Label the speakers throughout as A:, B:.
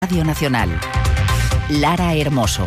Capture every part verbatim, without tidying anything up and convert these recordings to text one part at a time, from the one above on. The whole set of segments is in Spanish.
A: Radio Nacional. Lara Hermoso.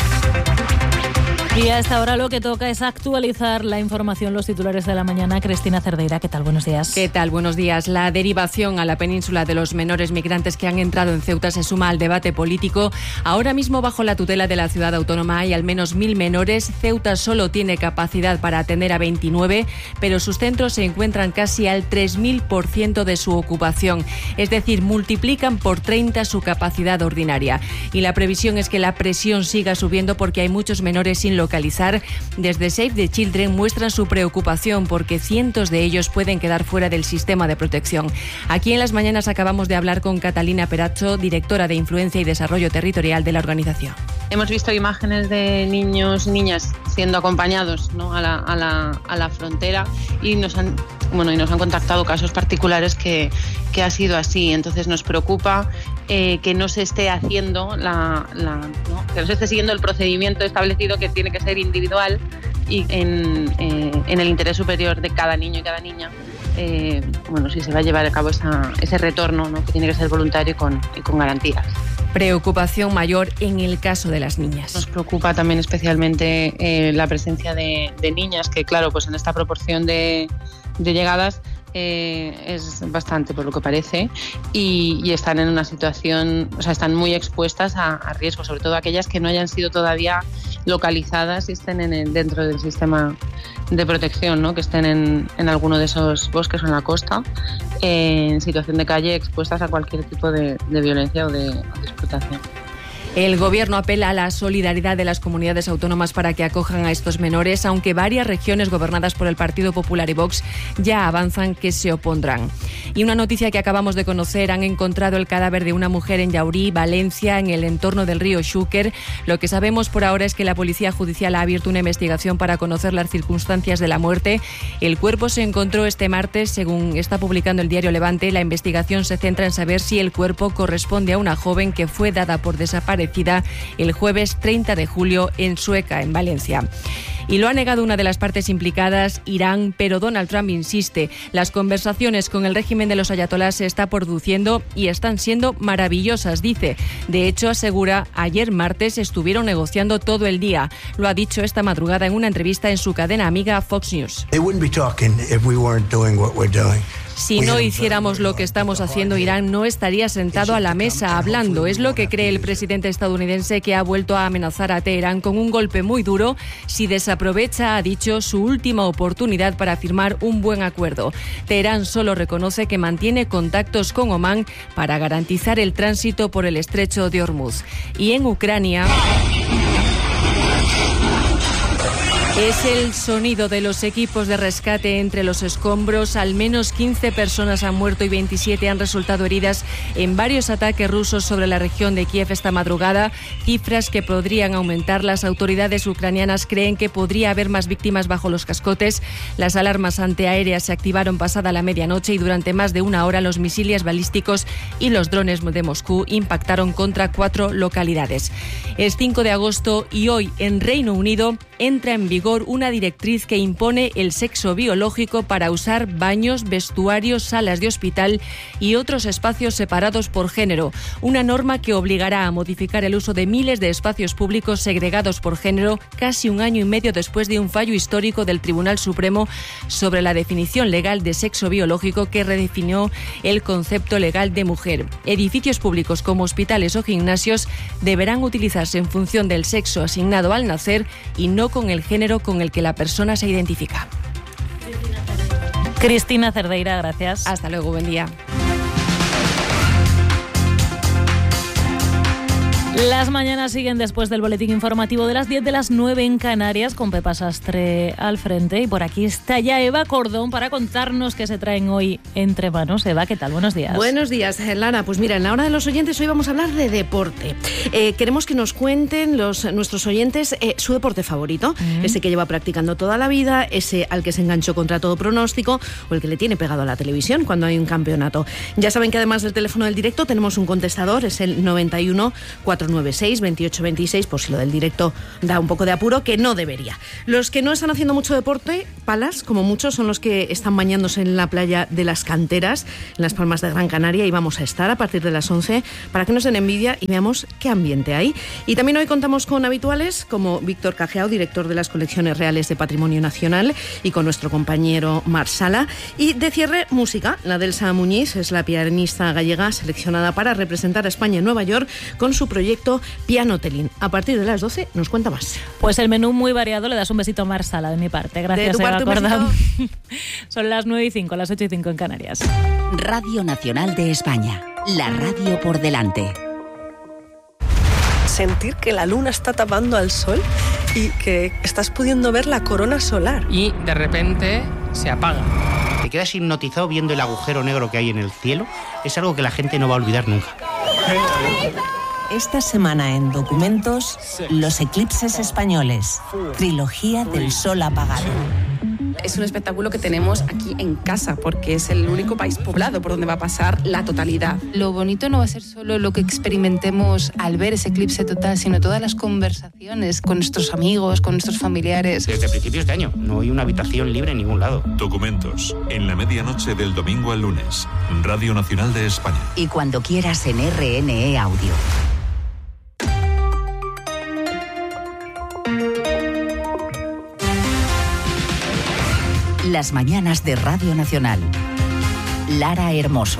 B: Y a esta hora lo que toca es actualizar la información, los titulares de la mañana. Cristina Cerdeira, ¿qué tal? Buenos días.
C: ¿Qué tal? Buenos días. La derivación a la península de los menores migrantes que han entrado en Ceuta se suma al debate político. Ahora mismo, bajo la tutela de la ciudad autónoma, hay al menos mil menores. Ceuta solo tiene capacidad para atender a veintinueve, pero sus centros se encuentran casi al tres mil por ciento de su ocupación. Es decir, multiplican por treinta su capacidad ordinaria. Y la previsión es que la presión siga subiendo porque hay muchos menores sin localizar. Desde Save the Children muestran su preocupación porque cientos de ellos pueden quedar fuera del sistema de protección. Aquí en Las Mañanas acabamos de hablar con Catalina Peracho, directora de Influencia y Desarrollo Territorial de la organización.
D: Hemos visto imágenes de niños y niñas siendo acompañados, ¿no?, a, la, a, la, a la frontera y nos han, bueno, y nos han contactado casos particulares que, que ha sido así. Entonces nos preocupa eh, que no se esté haciendo la, la ¿no? que no se esté siguiendo el procedimiento establecido, que tiene que ser individual y en, eh, en el interés superior de cada niño y cada niña. Eh, bueno, si se va a llevar a cabo esa, ese retorno, ¿no?, que tiene que ser voluntario y con, y con garantías.
C: Preocupación mayor en el caso de las niñas.
D: Nos preocupa también especialmente eh, la presencia de, de niñas, que claro, pues en esta proporción de, de llegadas eh, es bastante, por lo que parece, y, y están en una situación, o sea, están muy expuestas a, a riesgo, sobre todo aquellas que no hayan sido todavía localizadas y estén en el, dentro del sistema de protección, ¿no?, que estén en, en alguno de esos bosques o en la costa, eh, en situación de calle, expuestas a cualquier tipo de, de violencia o de, o de explotación.
C: El Gobierno apela a la solidaridad de las comunidades autónomas para que acojan a estos menores, aunque varias regiones gobernadas por el Partido Popular y Vox ya avanzan que se opondrán. Y una noticia que acabamos de conocer: han encontrado el cadáver de una mujer en Llaurí, Valencia, en el entorno del río Xúquer. Lo que sabemos por ahora es que la Policía Judicial ha abierto una investigación para conocer las circunstancias de la muerte. El cuerpo se encontró este martes, según está publicando el diario Levante. La investigación se centra en saber si el cuerpo corresponde a una joven que fue dada por desaparecida el jueves treinta de julio en Sueca, en Valencia. Y lo ha negado una de las partes implicadas, Irán, pero Donald Trump insiste. Las conversaciones con el régimen de los ayatolás se están produciendo y están siendo maravillosas, dice. De hecho, asegura, ayer martes estuvieron negociando todo el día. Lo ha dicho esta madrugada en una entrevista en su cadena amiga Fox News. Si no hiciéramos lo que estamos haciendo, Irán no estaría sentado a la mesa hablando. Es lo que cree el presidente estadounidense, que ha vuelto a amenazar a Teherán con un golpe muy duro si desaprovecha, ha dicho, su última oportunidad para firmar un buen acuerdo. Teherán solo reconoce que mantiene contactos con Omán para garantizar el tránsito por el estrecho de Hormuz. Y en Ucrania... es el sonido de los equipos de rescate entre los escombros. Al menos quince personas han muerto y veintisiete han resultado heridas en varios ataques rusos sobre la región de Kiev esta madrugada, cifras que podrían aumentar. Las autoridades ucranianas creen que podría haber más víctimas bajo los cascotes. Las alarmas antiaéreas se activaron pasada la medianoche y durante más de una hora los misiles balísticos y los drones de Moscú impactaron contra cuatro localidades. Es cinco de agosto y hoy en Reino Unido entra en vigor una directriz que impone el sexo biológico para usar baños, vestuarios, salas de hospital y otros espacios separados por género. Una norma que obligará a modificar el uso de miles de espacios públicos segregados por género casi un año y medio después de un fallo histórico del Tribunal Supremo sobre la definición legal de sexo biológico, que redefinió el concepto legal de mujer. Edificios públicos como hospitales o gimnasios deberán utilizarse en función del sexo asignado al nacer y no con el género con el que la persona se identifica.
B: Cristina Cerdeira, gracias.
C: Hasta luego, buen día.
B: Las mañanas siguen después del boletín informativo de las diez, de las nueve en Canarias, con Pepa Sastre al frente. Y por aquí está ya Eva Cordón para contarnos qué se traen hoy entre manos. Eva, ¿qué tal? Buenos días.
E: Buenos días, Lara. Pues mira, en la hora de los oyentes hoy vamos a hablar de deporte. Eh, queremos que nos cuenten los, nuestros oyentes eh, su deporte favorito, mm. ese que lleva practicando toda la vida, ese al que se enganchó contra todo pronóstico o el que le tiene pegado a la televisión cuando hay un campeonato. Ya saben que además del teléfono del directo tenemos un contestador, es el noventa y uno, cuatrocientos cuatro nueve seis, veintiocho veintiséis, por si lo del directo da un poco de apuro, que no debería. Los que no están haciendo mucho deporte, palas, como muchos, son los que están bañándose en la playa de las Canteras, en Las Palmas de Gran Canaria, y vamos a estar a partir de las once para que nos den envidia y veamos qué ambiente hay. Y también hoy contamos con habituales como Víctor Cajeao, director de las Colecciones Reales de Patrimonio Nacional, y con nuestro compañero Mar Sala. Y de cierre, música. La Delsa Muñiz es la pianista gallega seleccionada para representar a España en Nueva York con su proyecto Piano Telín. A partir de las doce nos cuenta más.
B: Pues el menú muy variado. Le das un besito a Mar Sala de mi parte. Gracias,
E: de tu parte,
B: Eva
E: un
B: Cordán.
E: besito.
B: Son las nueve y cinco, las ocho y cinco en Canarias.
A: Radio Nacional de España. La radio por delante.
F: Sentir que la luna está tapando al sol y que estás pudiendo ver la corona solar.
G: Y de repente se apaga.
H: Te quedas hipnotizado viendo el agujero negro que hay en el cielo. Es algo que la gente no va a olvidar nunca.
I: Esta semana en Documentos, los eclipses españoles. Trilogía del sol apagado.
J: Es un espectáculo que tenemos aquí en casa porque es el único país poblado por donde va a pasar la totalidad.
K: Lo bonito no va a ser solo lo que experimentemos al ver ese eclipse total, sino todas las conversaciones con nuestros amigos, con nuestros familiares.
H: Desde principios de año no hay una habitación libre en ningún lado.
L: Documentos, en la medianoche del domingo al lunes. Radio Nacional de España.
A: Y cuando quieras en R N E Audio. Las mañanas de Radio Nacional. Lara Hermoso.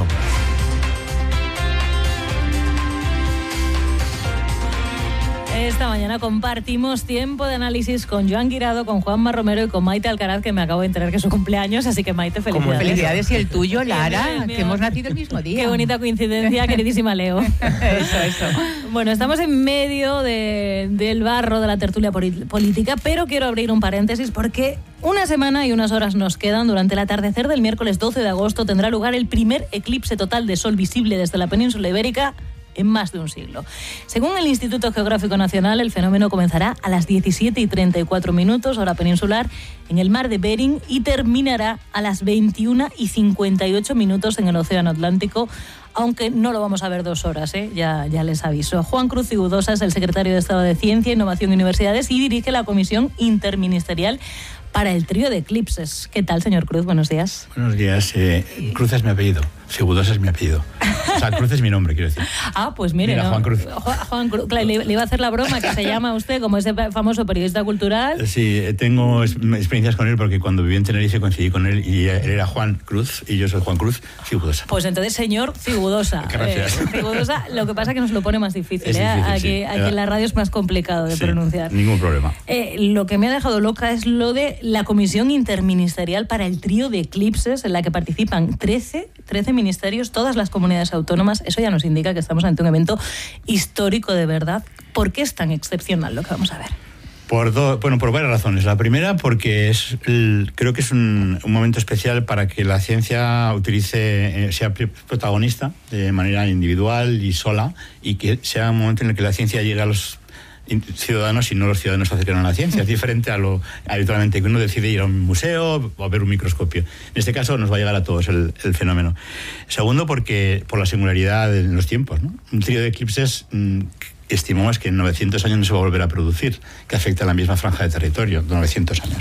B: Esta mañana compartimos tiempo de análisis con Joan Guirado, con Juanma Romero y con Maite Alcaraz, que me acabo de enterar que es su cumpleaños, así que Maite, felicidades.
M: Como felicidades, y el tuyo, Lara, bien, bien, bien. Que hemos nacido el mismo día.
B: Qué bonita coincidencia, queridísima Leo.
M: Eso, eso.
B: Bueno, estamos en medio de, del barro de la tertulia política, pero quiero abrir un paréntesis porque una semana y unas horas nos quedan. Durante el atardecer del miércoles doce de agosto tendrá lugar el primer eclipse total de sol visible desde la península ibérica en más de un siglo. Según el Instituto Geográfico Nacional, el fenómeno comenzará a las diecisiete y treinta y cuatro minutos, hora peninsular, en el mar de Bering, y terminará a las veintiuna y cincuenta y ocho minutos en el Océano Atlántico, aunque no lo vamos a ver dos horas, ¿eh? ya, ya les aviso. Juan Cruz Cigudosa es el secretario de Estado de Ciencia, Innovación y Universidades y dirige la Comisión Interministerial para el trío de eclipses. ¿Qué tal, señor Cruz? Buenos días.
N: Buenos días. Eh, Cruz es mi apellido. Cigudosa es mi apellido. O sea, Cruz es mi nombre, quiero decir.
B: Ah, pues mire,
N: Mira,
B: ¿no?
N: Juan Cruz.
B: Juan, Juan Cruz. Claro, le, le iba a hacer la broma que se llama usted como ese famoso periodista cultural.
N: Sí, tengo experiencias con él porque cuando viví en Tenerife coincidí con él y él era Juan Cruz y yo soy Juan Cruz Cigudosa.
B: Pues entonces, señor Cigudosa.
N: Gracias.
B: Eh, Cigudosa, lo que pasa es que nos lo pone más difícil.
N: Es
B: ¿eh?
N: difícil,
B: aquí,
N: sí.
B: aquí en la radio es más complicado de
N: sí,
B: pronunciar.
N: Ningún problema.
B: Eh, lo que me ha dejado loca es lo de la Comisión Interministerial para el trío de eclipses, en la que participan trece, trece ministerios, todas las comunidades autónomas. Eso ya nos indica que estamos ante un evento histórico de verdad. ¿Por qué es tan excepcional lo que vamos a ver?
N: Por do, bueno, por varias razones. La primera, porque es el, creo que es un, un momento especial para que la ciencia utilice, eh, sea protagonista de manera individual y sola, y que sea un momento en el que la ciencia llegue a los ciudadanos y no los ciudadanos se acercan a la ciencia. Es diferente a lo habitualmente que uno decide ir a un museo o a ver un microscopio. En este caso nos va a llegar a todos el, el fenómeno. Segundo, porque por la singularidad en los tiempos, ¿no? Un trío de eclipses mmm, estimamos que en novecientos años no se va a volver a producir, que afecta a la misma franja de territorio, de novecientos años.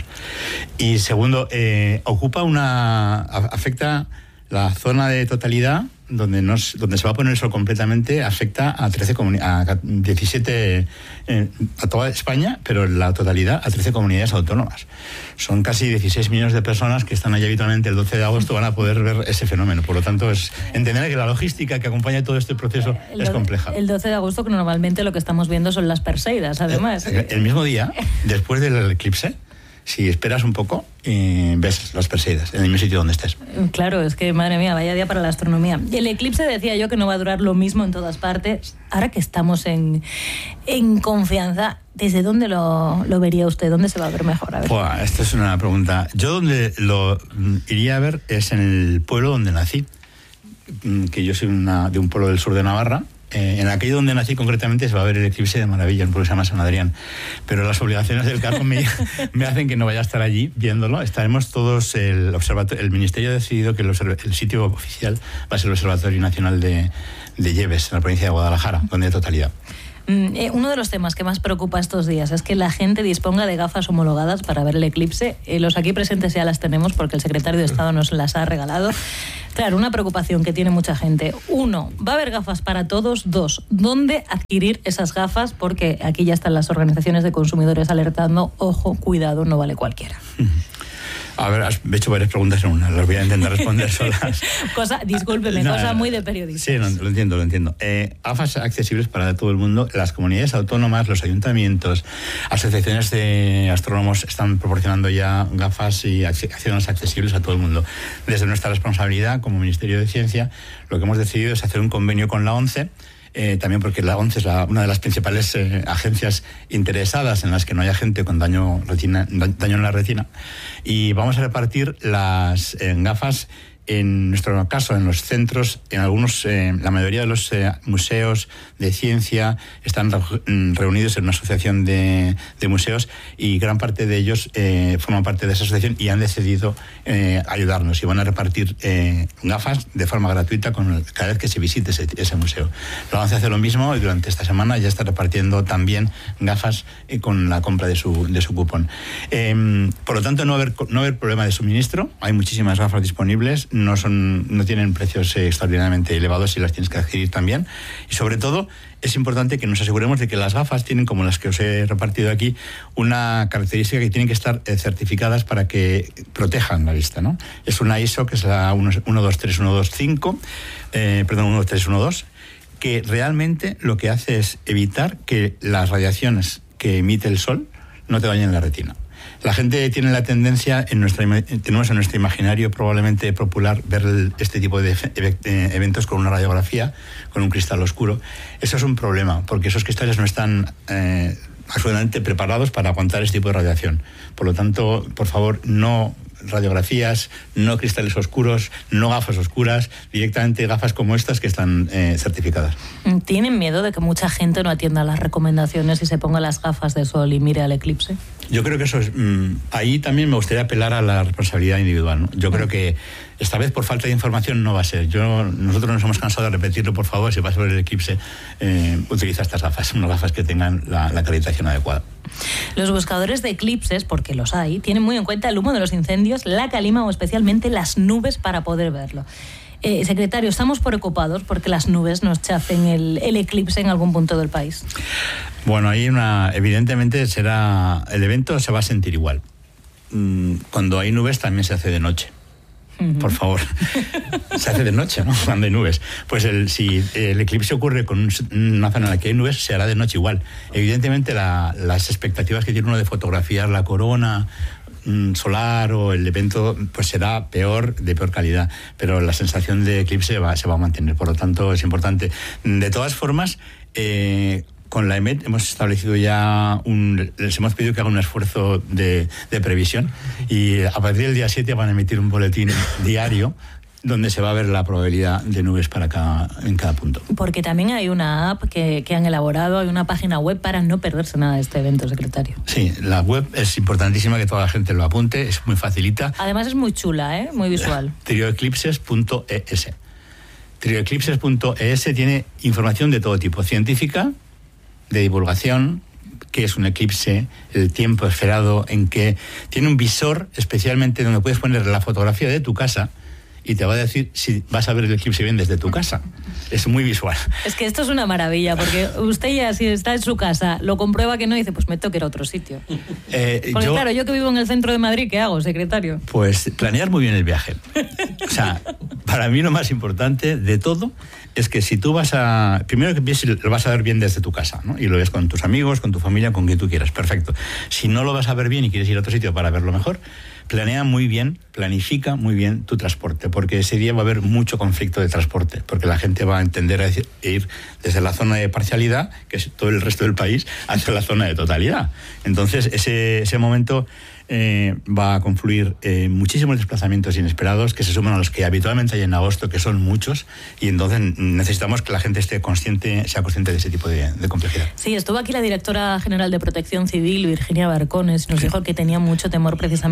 N: Y segundo, eh, ocupa una... afecta la zona de totalidad donde, nos, donde se va a poner el sol completamente, afecta a, trece comuni- a diecisiete, eh, a toda España, pero la totalidad a trece comunidades autónomas. Son casi dieciséis millones de personas que están allí habitualmente el doce de agosto, van a poder ver ese fenómeno. Por lo tanto, es entender que la logística que acompaña todo este proceso el es compleja.
B: El doce de agosto, que normalmente lo que estamos viendo son las Perseidas, además.
N: El, el mismo día, después del eclipse, si esperas un poco, eh, ves las Perseidas en el mismo sitio donde estés.
B: Claro, es que, madre mía, vaya día para la astronomía. Y el eclipse, decía yo, que no va a durar lo mismo en todas partes. Ahora que estamos en, en confianza, ¿desde dónde lo, lo vería usted? ¿Dónde se va a ver mejor? A ver.
N: Buah, esta es una pregunta. Yo donde lo iría a ver es en el pueblo donde nací, que yo soy una, de un pueblo del sur de Navarra. Eh, en aquello donde nací concretamente se va a ver el eclipse de maravilla, un pueblo que se llama San Adrián, pero las obligaciones del cargo me, me hacen que no vaya a estar allí viéndolo. Estaremos todos, el observatorio, el Ministerio ha decidido que el, el sitio oficial va a ser el Observatorio Nacional de, de Lleves, en la provincia de Guadalajara, donde hay totalidad.
B: Eh, uno de los temas que más preocupa estos días es que la gente disponga de gafas homologadas para ver el eclipse. Eh, los aquí presentes ya las tenemos porque el secretario de Estado nos las ha regalado. Claro, una preocupación que tiene mucha gente. Uno, ¿va a haber gafas para todos? Dos, ¿dónde adquirir esas gafas? Porque aquí ya están las organizaciones de consumidores alertando, ojo, cuidado, no vale cualquiera.
N: A ver, has hecho varias preguntas en una, las voy a intentar responder solas.
B: Cosa, discúlpeme, no, cosa muy de periodista.
N: Sí, no, lo entiendo, lo entiendo. Eh, gafas accesibles para todo el mundo. Las comunidades autónomas, los ayuntamientos, asociaciones de astrónomos están proporcionando ya gafas y acciones accesibles a todo el mundo. Desde nuestra responsabilidad como Ministerio de Ciencia, lo que hemos decidido es hacer un convenio con la ONCE. Eh, también porque la ONCE es la, una de las principales eh, agencias interesadas en las que no haya gente con daño, retina, daño en la retina. Y vamos a repartir las eh, gafas, en nuestro caso, en los centros, en algunos, eh, la mayoría de los eh, museos de ciencia están re reunidos en una asociación de, de museos y gran parte de ellos eh, forman parte de esa asociación y han decidido eh, ayudarnos y van a repartir eh, gafas de forma gratuita con, cada vez que se visite ese, ese museo. La ONCE hace lo mismo y durante esta semana ya está repartiendo también gafas eh, con la compra de su, de su cupón. Eh, por lo tanto, no va a haber, no va a haber problema de suministro, hay muchísimas gafas disponibles. No, son, no tienen precios eh, extraordinariamente elevados y las tienes que adquirir también. Y sobre todo, es importante que nos aseguremos de que las gafas tienen, como las que os he repartido aquí, una característica que tienen que estar eh, certificadas para que protejan la vista, ¿no? Es una I S O, que es la uno dos tres uno dos cinco, eh, perdón, uno dos tres uno dos, que realmente lo que hace es evitar que las radiaciones que emite el sol no te dañen la retina. La gente tiene la tendencia, en nuestra, tenemos en nuestro imaginario probablemente popular, ver el, este tipo de eventos con una radiografía, con un cristal oscuro. Eso es un problema, porque esos cristales no están eh, absolutamente preparados para aguantar este tipo de radiación. Por lo tanto, por favor, no radiografías, no cristales oscuros, no gafas oscuras, directamente gafas como estas que están eh, certificadas.
B: ¿Tienen miedo de que mucha gente no atienda las recomendaciones y se ponga las gafas de sol y mire al eclipse?
N: Yo creo que eso es... Mmm, ahí también me gustaría apelar a la responsabilidad individual, ¿no? Yo creo que esta vez por falta de información no va a ser. Yo, nosotros nos hemos cansado de repetirlo, por favor, si vas a ver el eclipse, eh, utiliza estas gafas, unas gafas que tengan la, la acreditación adecuada.
B: Los buscadores de eclipses, porque los hay, tienen muy en cuenta el humo de los incendios, la calima o especialmente las nubes para poder verlo. Eh, secretario, ¿estamos preocupados porque las nubes nos chafen el, el eclipse en algún punto del país?
N: Bueno, hay una... Evidentemente será... El evento se va a sentir igual. Cuando hay nubes también se hace de noche. Uh-huh. Por favor, se hace de noche, ¿no? Cuando hay nubes. Pues el, si el eclipse ocurre con una zona en la que hay nubes, se hará de noche igual. Evidentemente la, las expectativas que tiene uno de fotografiar la corona solar o el evento, pues será peor, de peor calidad, pero la sensación de eclipse va, se va a mantener, por lo tanto es importante. De todas formas, eh, con la E M E T hemos establecido ya un... Les hemos pedido que hagan un esfuerzo de, de previsión y a partir del día siete van a emitir un boletín diario donde se va a ver la probabilidad de nubes para cada, en cada punto.
B: Porque también hay una app que, que han elaborado, hay una página web para no perderse nada de este evento, secretario.
N: Sí, la web es importantísima que toda la gente lo apunte, es muy facilita.
B: Además es muy chula, ¿eh? Muy visual.
N: trioeclipses punto e s. trioeclipses punto e s tiene información de todo tipo, científica, de divulgación, qué es un eclipse, el tiempo esperado, en que tiene un visor especialmente donde puedes poner la fotografía de tu casa y te va a decir si vas a ver el eclipse bien desde tu casa. Es muy visual.
B: Es que esto es una maravilla, porque usted ya si está en su casa, lo comprueba que no, y dice, pues me tengo que ir a otro sitio.
N: Eh,
B: porque
N: yo,
B: claro, yo que vivo en el centro de Madrid, ¿qué hago, secretario?
N: Pues planear muy bien el viaje. O sea, para mí lo más importante de todo es que si tú vas a... Primero que pienses, lo vas a ver bien desde tu casa, ¿no? Y lo ves con tus amigos, con tu familia, con quien tú quieras. Perfecto. Si no lo vas a ver bien y quieres ir a otro sitio para verlo mejor, planea muy bien, planifica muy bien tu transporte, porque ese día va a haber mucho conflicto de transporte, porque la gente va a entender a ir desde la zona de parcialidad, que es todo el resto del país, hacia la zona de totalidad. Entonces, ese, ese momento eh, va a confluir eh, muchísimos desplazamientos inesperados que se suman a los que habitualmente hay en agosto, que son muchos, y entonces necesitamos que la gente esté consciente, sea consciente de ese tipo de, de complejidad.
B: Sí, estuvo aquí la directora general de Protección Civil, Virginia Barcones, nos dijo que tenía mucho temor precisamente por el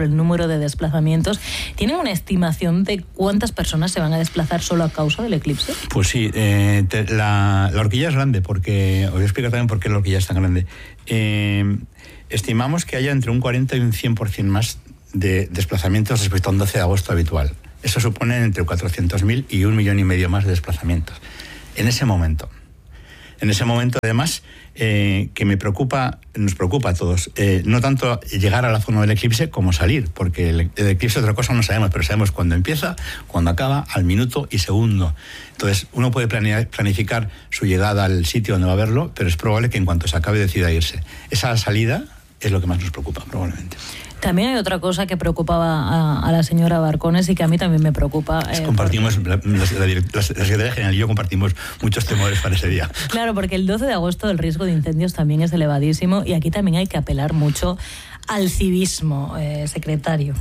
B: el número de desplazamientos. ¿Tienen una estimación de cuántas personas se van a desplazar solo a causa del eclipse?
N: Pues sí, eh, te, la, la horquilla es grande, porque os voy a explicar también por qué la horquilla es tan grande. Eh, estimamos que haya entre un cuarenta y un cien por ciento más de desplazamientos respecto a un doce de agosto habitual. Eso supone entre cuatrocientos mil y un millón y medio más de desplazamientos. En ese momento. En ese momento, además, eh, que me preocupa, nos preocupa a todos, eh, no tanto llegar a la zona del eclipse como salir, porque el, el eclipse otra cosa no sabemos, pero sabemos cuándo empieza, cuándo acaba, al minuto y segundo. Entonces, uno puede planear, planificar su llegada al sitio donde va a verlo, pero es probable que en cuanto se acabe decida irse. Esa salida es lo que más nos preocupa, probablemente.
B: También hay otra cosa que preocupaba a, a la señora Barcones y que a mí también me preocupa. Eh,
N: compartimos,
B: porque...
N: la, la, la, la Secretaría General y yo compartimos muchos temores para ese día.
B: Claro, porque el doce de agosto el riesgo de incendios también es elevadísimo y aquí también hay que apelar mucho al civismo, eh, secretario.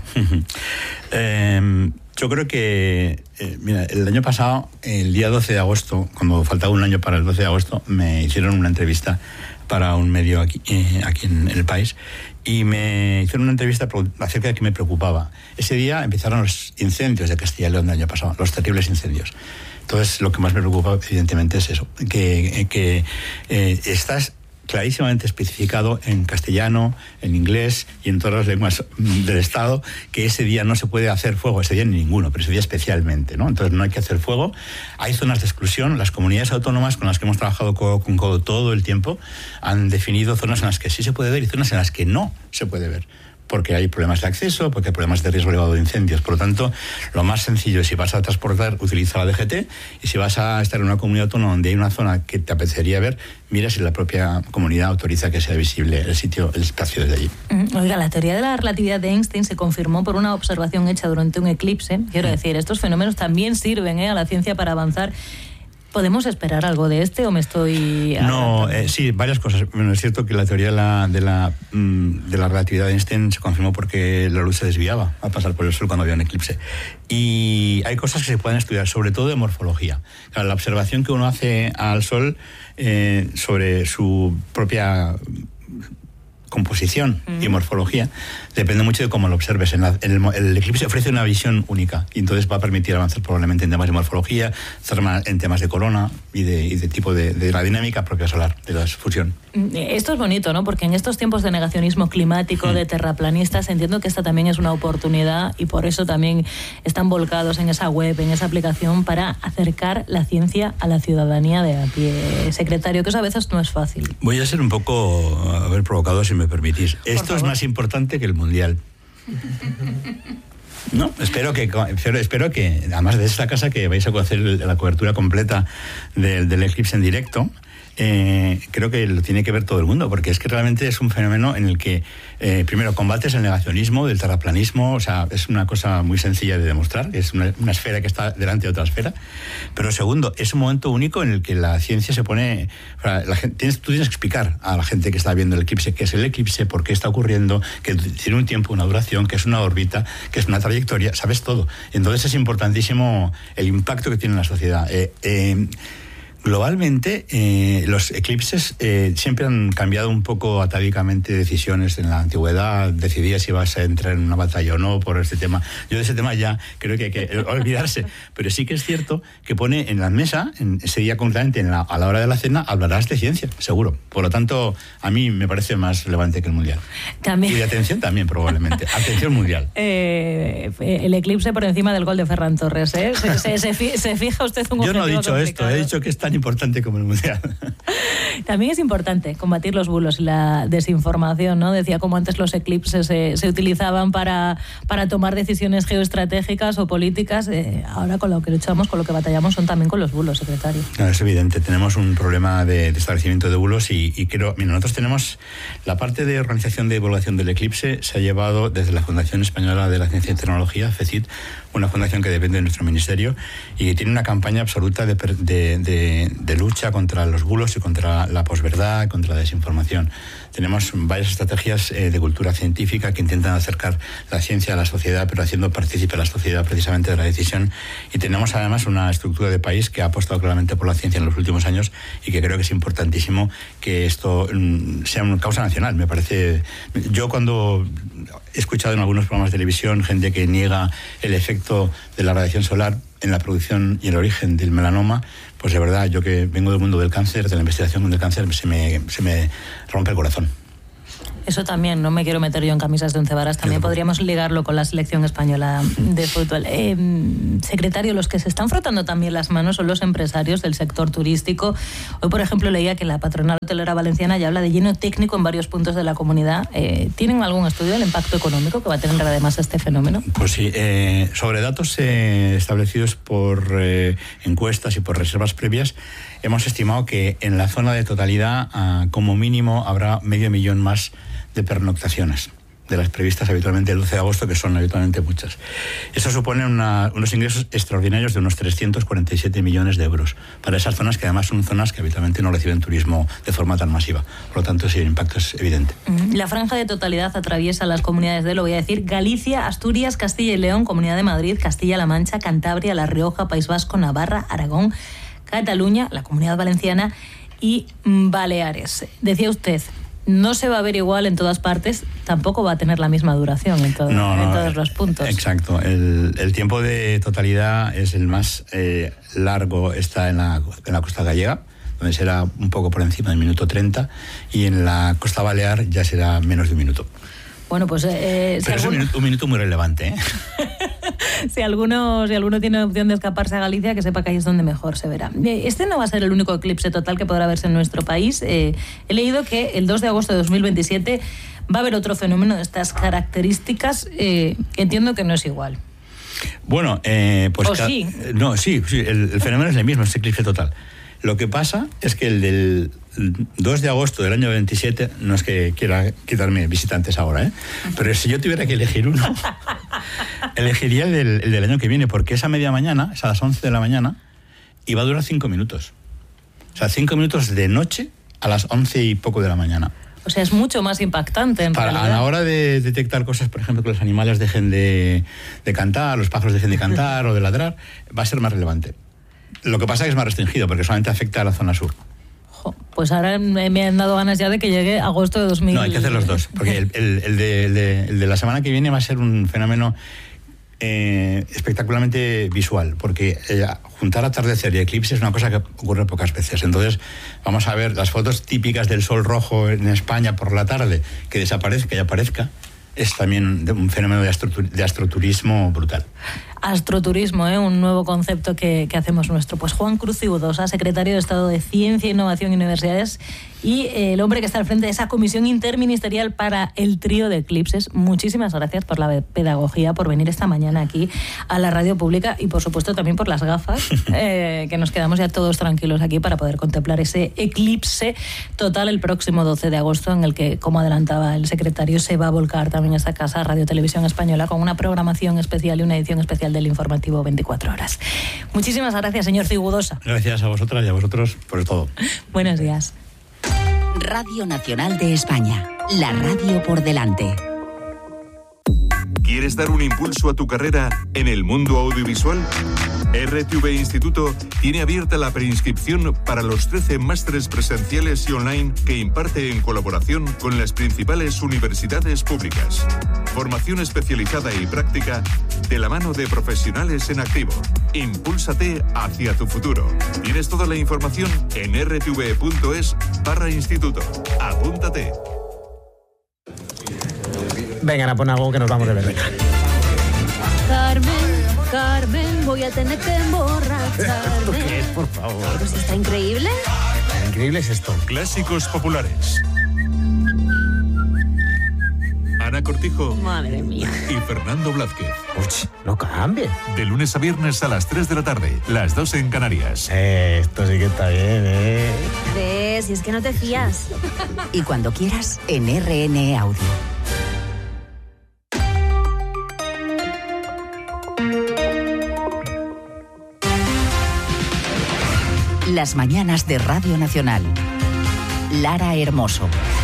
N: eh, yo creo que, eh, mira, el año pasado, el día doce de agosto, cuando faltaba un año para el doce de agosto, me hicieron una entrevista para un medio aquí, eh, aquí en el país, y me hicieron una entrevista acerca de qué me preocupaba. Ese día empezaron los incendios de Castilla y León del año pasado, los terribles incendios. Entonces, lo que más me preocupa, evidentemente, es eso, que, que eh, estás clarísimamente especificado en castellano, en inglés y en todas las lenguas del Estado, que ese día no se puede hacer fuego, ese día ni ninguno, pero ese día especialmente, ¿no? Entonces no hay que hacer fuego. Hay zonas de exclusión. Las comunidades autónomas con las que hemos trabajado codo con codo todo el tiempo han definido zonas en las que sí se puede ver y zonas en las que no se puede ver, porque hay problemas de acceso, porque hay problemas de riesgo elevado de incendios. Por lo tanto, lo más sencillo es, si vas a transportar, utiliza la D G T, y si vas a estar en una comunidad autónoma donde hay una zona que te apetecería ver, mira si la propia comunidad autoriza que sea visible el sitio, el espacio desde allí.
B: Oiga, la teoría de la relatividad de Einstein se confirmó por una observación hecha durante un eclipse. Quiero mm. decir, estos fenómenos también sirven ¿eh? a la ciencia para avanzar. ¿Podemos esperar algo de este o me estoy...?
N: No, eh, sí, varias cosas. Bueno, es cierto que la teoría de la, de, la, de la relatividad de Einstein se confirmó porque la luz se desviaba al pasar por el Sol cuando había un eclipse. Y hay cosas que se pueden estudiar, sobre todo de morfología. Claro, la observación que uno hace al Sol eh, sobre su propia composición uh-huh. y morfología depende mucho de cómo lo observes. En la, en el, el eclipse ofrece una visión única y entonces va a permitir avanzar probablemente en temas de morfología, en temas de corona y de, y de tipo de, de la dinámica propia solar, de la fusión.
B: Esto es bonito, ¿no? Porque en estos tiempos de negacionismo climático, uh-huh. de terraplanistas, entiendo que esta también es una oportunidad y por eso también están volcados en esa web, en esa aplicación, para acercar la ciencia a la ciudadanía de a pie. Secretario, que eso a veces no es fácil.
N: Voy a ser un poco, a ver, provocado, si me permitís. Por Esto favor. Es más importante que el Mundial. No, espero que, espero, espero que, además de esta casa, que vais a hacer la cobertura completa del, del eclipse en directo. Eh, creo que lo tiene que ver todo el mundo, porque es que realmente es un fenómeno en el que, eh, primero, combates el negacionismo del terraplanismo. O sea, es una cosa muy sencilla de demostrar, es una, una esfera que está delante de otra esfera, pero segundo, es un momento único en el que la ciencia se pone, o sea, la gente, tienes, tú tienes que explicar a la gente que está viendo el eclipse qué es el eclipse, por qué está ocurriendo, que tiene un tiempo, una duración, que es una órbita, que es una trayectoria, sabes todo. Entonces es importantísimo el impacto que tiene en la sociedad. Eh, eh, Globalmente, eh, los eclipses eh, siempre han cambiado un poco atávicamente decisiones. En la antigüedad decidías si vas a entrar en una batalla o no por este tema. Yo de ese tema ya creo que hay que olvidarse. Pero sí que es cierto que pone en la mesa, en ese día concretamente, en la, a la hora de la cena, hablarás de ciencia, seguro. Por lo tanto, a mí me parece más relevante que el Mundial.
B: También.
N: Y de atención también, probablemente. Atención mundial.
B: Eh, el eclipse por encima del gol de Ferran Torres, ¿eh? Se, se, se, se fija usted un
N: Yo no he dicho
B: complicado.
N: Esto, he dicho que está tan importante como el Mundial.
B: También es importante combatir los bulos y la desinformación, ¿no? Decía como antes los eclipses se, se utilizaban para, para tomar decisiones geoestratégicas o políticas. Eh, ahora con lo que luchamos, con lo que batallamos son también con los bulos, secretario.
N: No, es evidente, tenemos un problema de, de establecimiento de bulos y, y creo, mira, nosotros tenemos la parte de organización de divulgación del eclipse, se ha llevado desde la Fundación Española de la Ciencia y Tecnología, FECIT, una fundación que depende de nuestro ministerio y que tiene una campaña absoluta de, de, de de, de lucha contra los bulos y contra la posverdad, contra la desinformación. Tenemos varias estrategias eh, de cultura científica que intentan acercar la ciencia a la sociedad, pero haciendo partícipe a la sociedad precisamente de la decisión. Y tenemos además una estructura de país que ha apostado claramente por la ciencia en los últimos años y que creo que es importantísimo que esto mm, sea una causa nacional. Me parece... Yo cuando he escuchado en algunos programas de televisión gente que niega el efecto de la radiación solar en la producción y el origen del melanoma, pues de verdad, yo que vengo del mundo del cáncer, de la investigación del cáncer, se me, se me rompe el corazón.
B: Eso también, no me quiero meter yo en camisas de once varas, también podríamos ligarlo con la selección española de fútbol. Eh, secretario, los que se están frotando también las manos son los empresarios del sector turístico. Hoy, por ejemplo, leía que la patronal hotelera valenciana ya habla de lleno técnico en varios puntos de la comunidad. Eh, ¿Tienen algún estudio del impacto económico que va a tener además este fenómeno?
N: Pues sí, eh, sobre datos eh, establecidos por eh, encuestas y por reservas previas, hemos estimado que en la zona de totalidad, ah, como mínimo, habrá medio millón más de pernoctaciones de las previstas habitualmente el doce de agosto, que son habitualmente muchas. Eso supone una, unos ingresos extraordinarios de unos trescientos cuarenta y siete millones de euros para esas zonas que además son zonas que habitualmente no reciben turismo de forma tan masiva. Por lo tanto, sí, el impacto es evidente.
B: La franja de totalidad atraviesa las comunidades de, lo voy a decir, Galicia, Asturias, Castilla y León, Comunidad de Madrid, Castilla-La Mancha, Cantabria, La Rioja, País Vasco, Navarra, Aragón, Cataluña, la Comunidad Valenciana y Baleares. Decía usted, no se va a ver igual en todas partes, tampoco va a tener la misma duración en, todo,
N: no, no,
B: en todos los puntos.
N: Exacto. El, el tiempo de totalidad es el más eh, largo, está en la, en la costa gallega, donde será un poco por encima del minuto treinta, y en la costa balear ya será menos de un minuto.
B: Bueno, pues... Eh,
N: Pero si es algún... un, minuto, un minuto muy relevante, ¿eh?
B: si, alguno, si alguno tiene opción de escaparse a Galicia, que sepa que ahí es donde mejor se verá. Este no va a ser el único eclipse total que podrá verse en nuestro país. Eh, he leído que el dos de agosto de dos mil veintisiete va a haber otro fenómeno de estas características. Eh, entiendo que no es igual.
N: Bueno, eh, pues...
B: ¿O sí?
N: No, sí, sí el, el fenómeno es el mismo, es eclipse total. Lo que pasa es que el del dos de agosto del año veintisiete, no es que quiera quitarme visitantes ahora, ¿eh? Pero si yo tuviera que elegir uno, elegiría el del, el del año que viene, porque esa media mañana, es a las once de la mañana, y va a durar cinco minutos. O sea, cinco minutos de noche a las once y poco de la mañana.
B: O sea, es mucho más impactante en
N: Para,
B: realidad.
N: A la hora de detectar cosas, por ejemplo, que los animales dejen de, de cantar, los pájaros dejen de cantar o de ladrar, va a ser más relevante. Lo que pasa es que es más restringido, porque solamente afecta a la zona sur.
B: Jo, pues ahora me han dado ganas ya de que llegue agosto de dos mil.
N: No, hay que hacer los dos, porque el, el, el, de, el, de, el de la semana que viene va a ser un fenómeno eh, espectacularmente visual, porque eh, juntar atardecer y eclipse es una cosa que ocurre pocas veces. Entonces vamos a ver las fotos típicas del sol rojo en España por la tarde, que desaparezca y aparezca. Es también un fenómeno de, astrotur- de astroturismo brutal.
B: Astroturismo, ¿eh? Un nuevo concepto que, que hacemos nuestro. Pues Juan Cruz Cibudosa, secretario de Estado de Ciencia, Innovación y Universidades, y eh, el hombre que está al frente de esa comisión interministerial para el trío de eclipses. Muchísimas gracias por la pedagogía, por venir esta mañana aquí a la radio pública y, por supuesto, también por las gafas, eh, que nos quedamos ya todos tranquilos aquí para poder contemplar ese eclipse total el próximo doce de agosto, en el que, como adelantaba el secretario, se va a volcar también esta casa Radio Televisión Española con una programación especial y una edición especial del informativo veinticuatro horas. Muchísimas gracias, señor Cibudosa.
N: Gracias a vosotras y a vosotros por todo.
B: Buenos días.
A: Radio Nacional de España, la radio por delante.
L: ¿Quieres dar un impulso a tu carrera en el mundo audiovisual? R T V Instituto tiene abierta la preinscripción para los trece másteres presenciales y online que imparte en colaboración con las principales universidades públicas. Formación especializada y práctica de la mano de profesionales en activo. Impúlsate hacia tu futuro. Tienes toda la información en r t v punto es barra instituto. Apúntate.
O: Venga, pon algo que nos vamos de ver.
P: Carmen, Carmen, voy a tener que emborracharme.
O: ¿Esto qué es, por favor?
P: Pues está increíble.
O: Increíble es esto.
L: Clásicos populares. Ana Cortijo.
P: Madre mía.
L: Y Fernando Blázquez.
O: Uy, no cambie.
L: De lunes a viernes a las tres de la tarde, las dos en Canarias.
O: Eh, esto sí que está bien, ¿eh?
P: ¿Ves? Si es que no te fías.
A: Y cuando quieras, en R N E Audio. las mañanas de Radio Nacional. Lara Hermoso.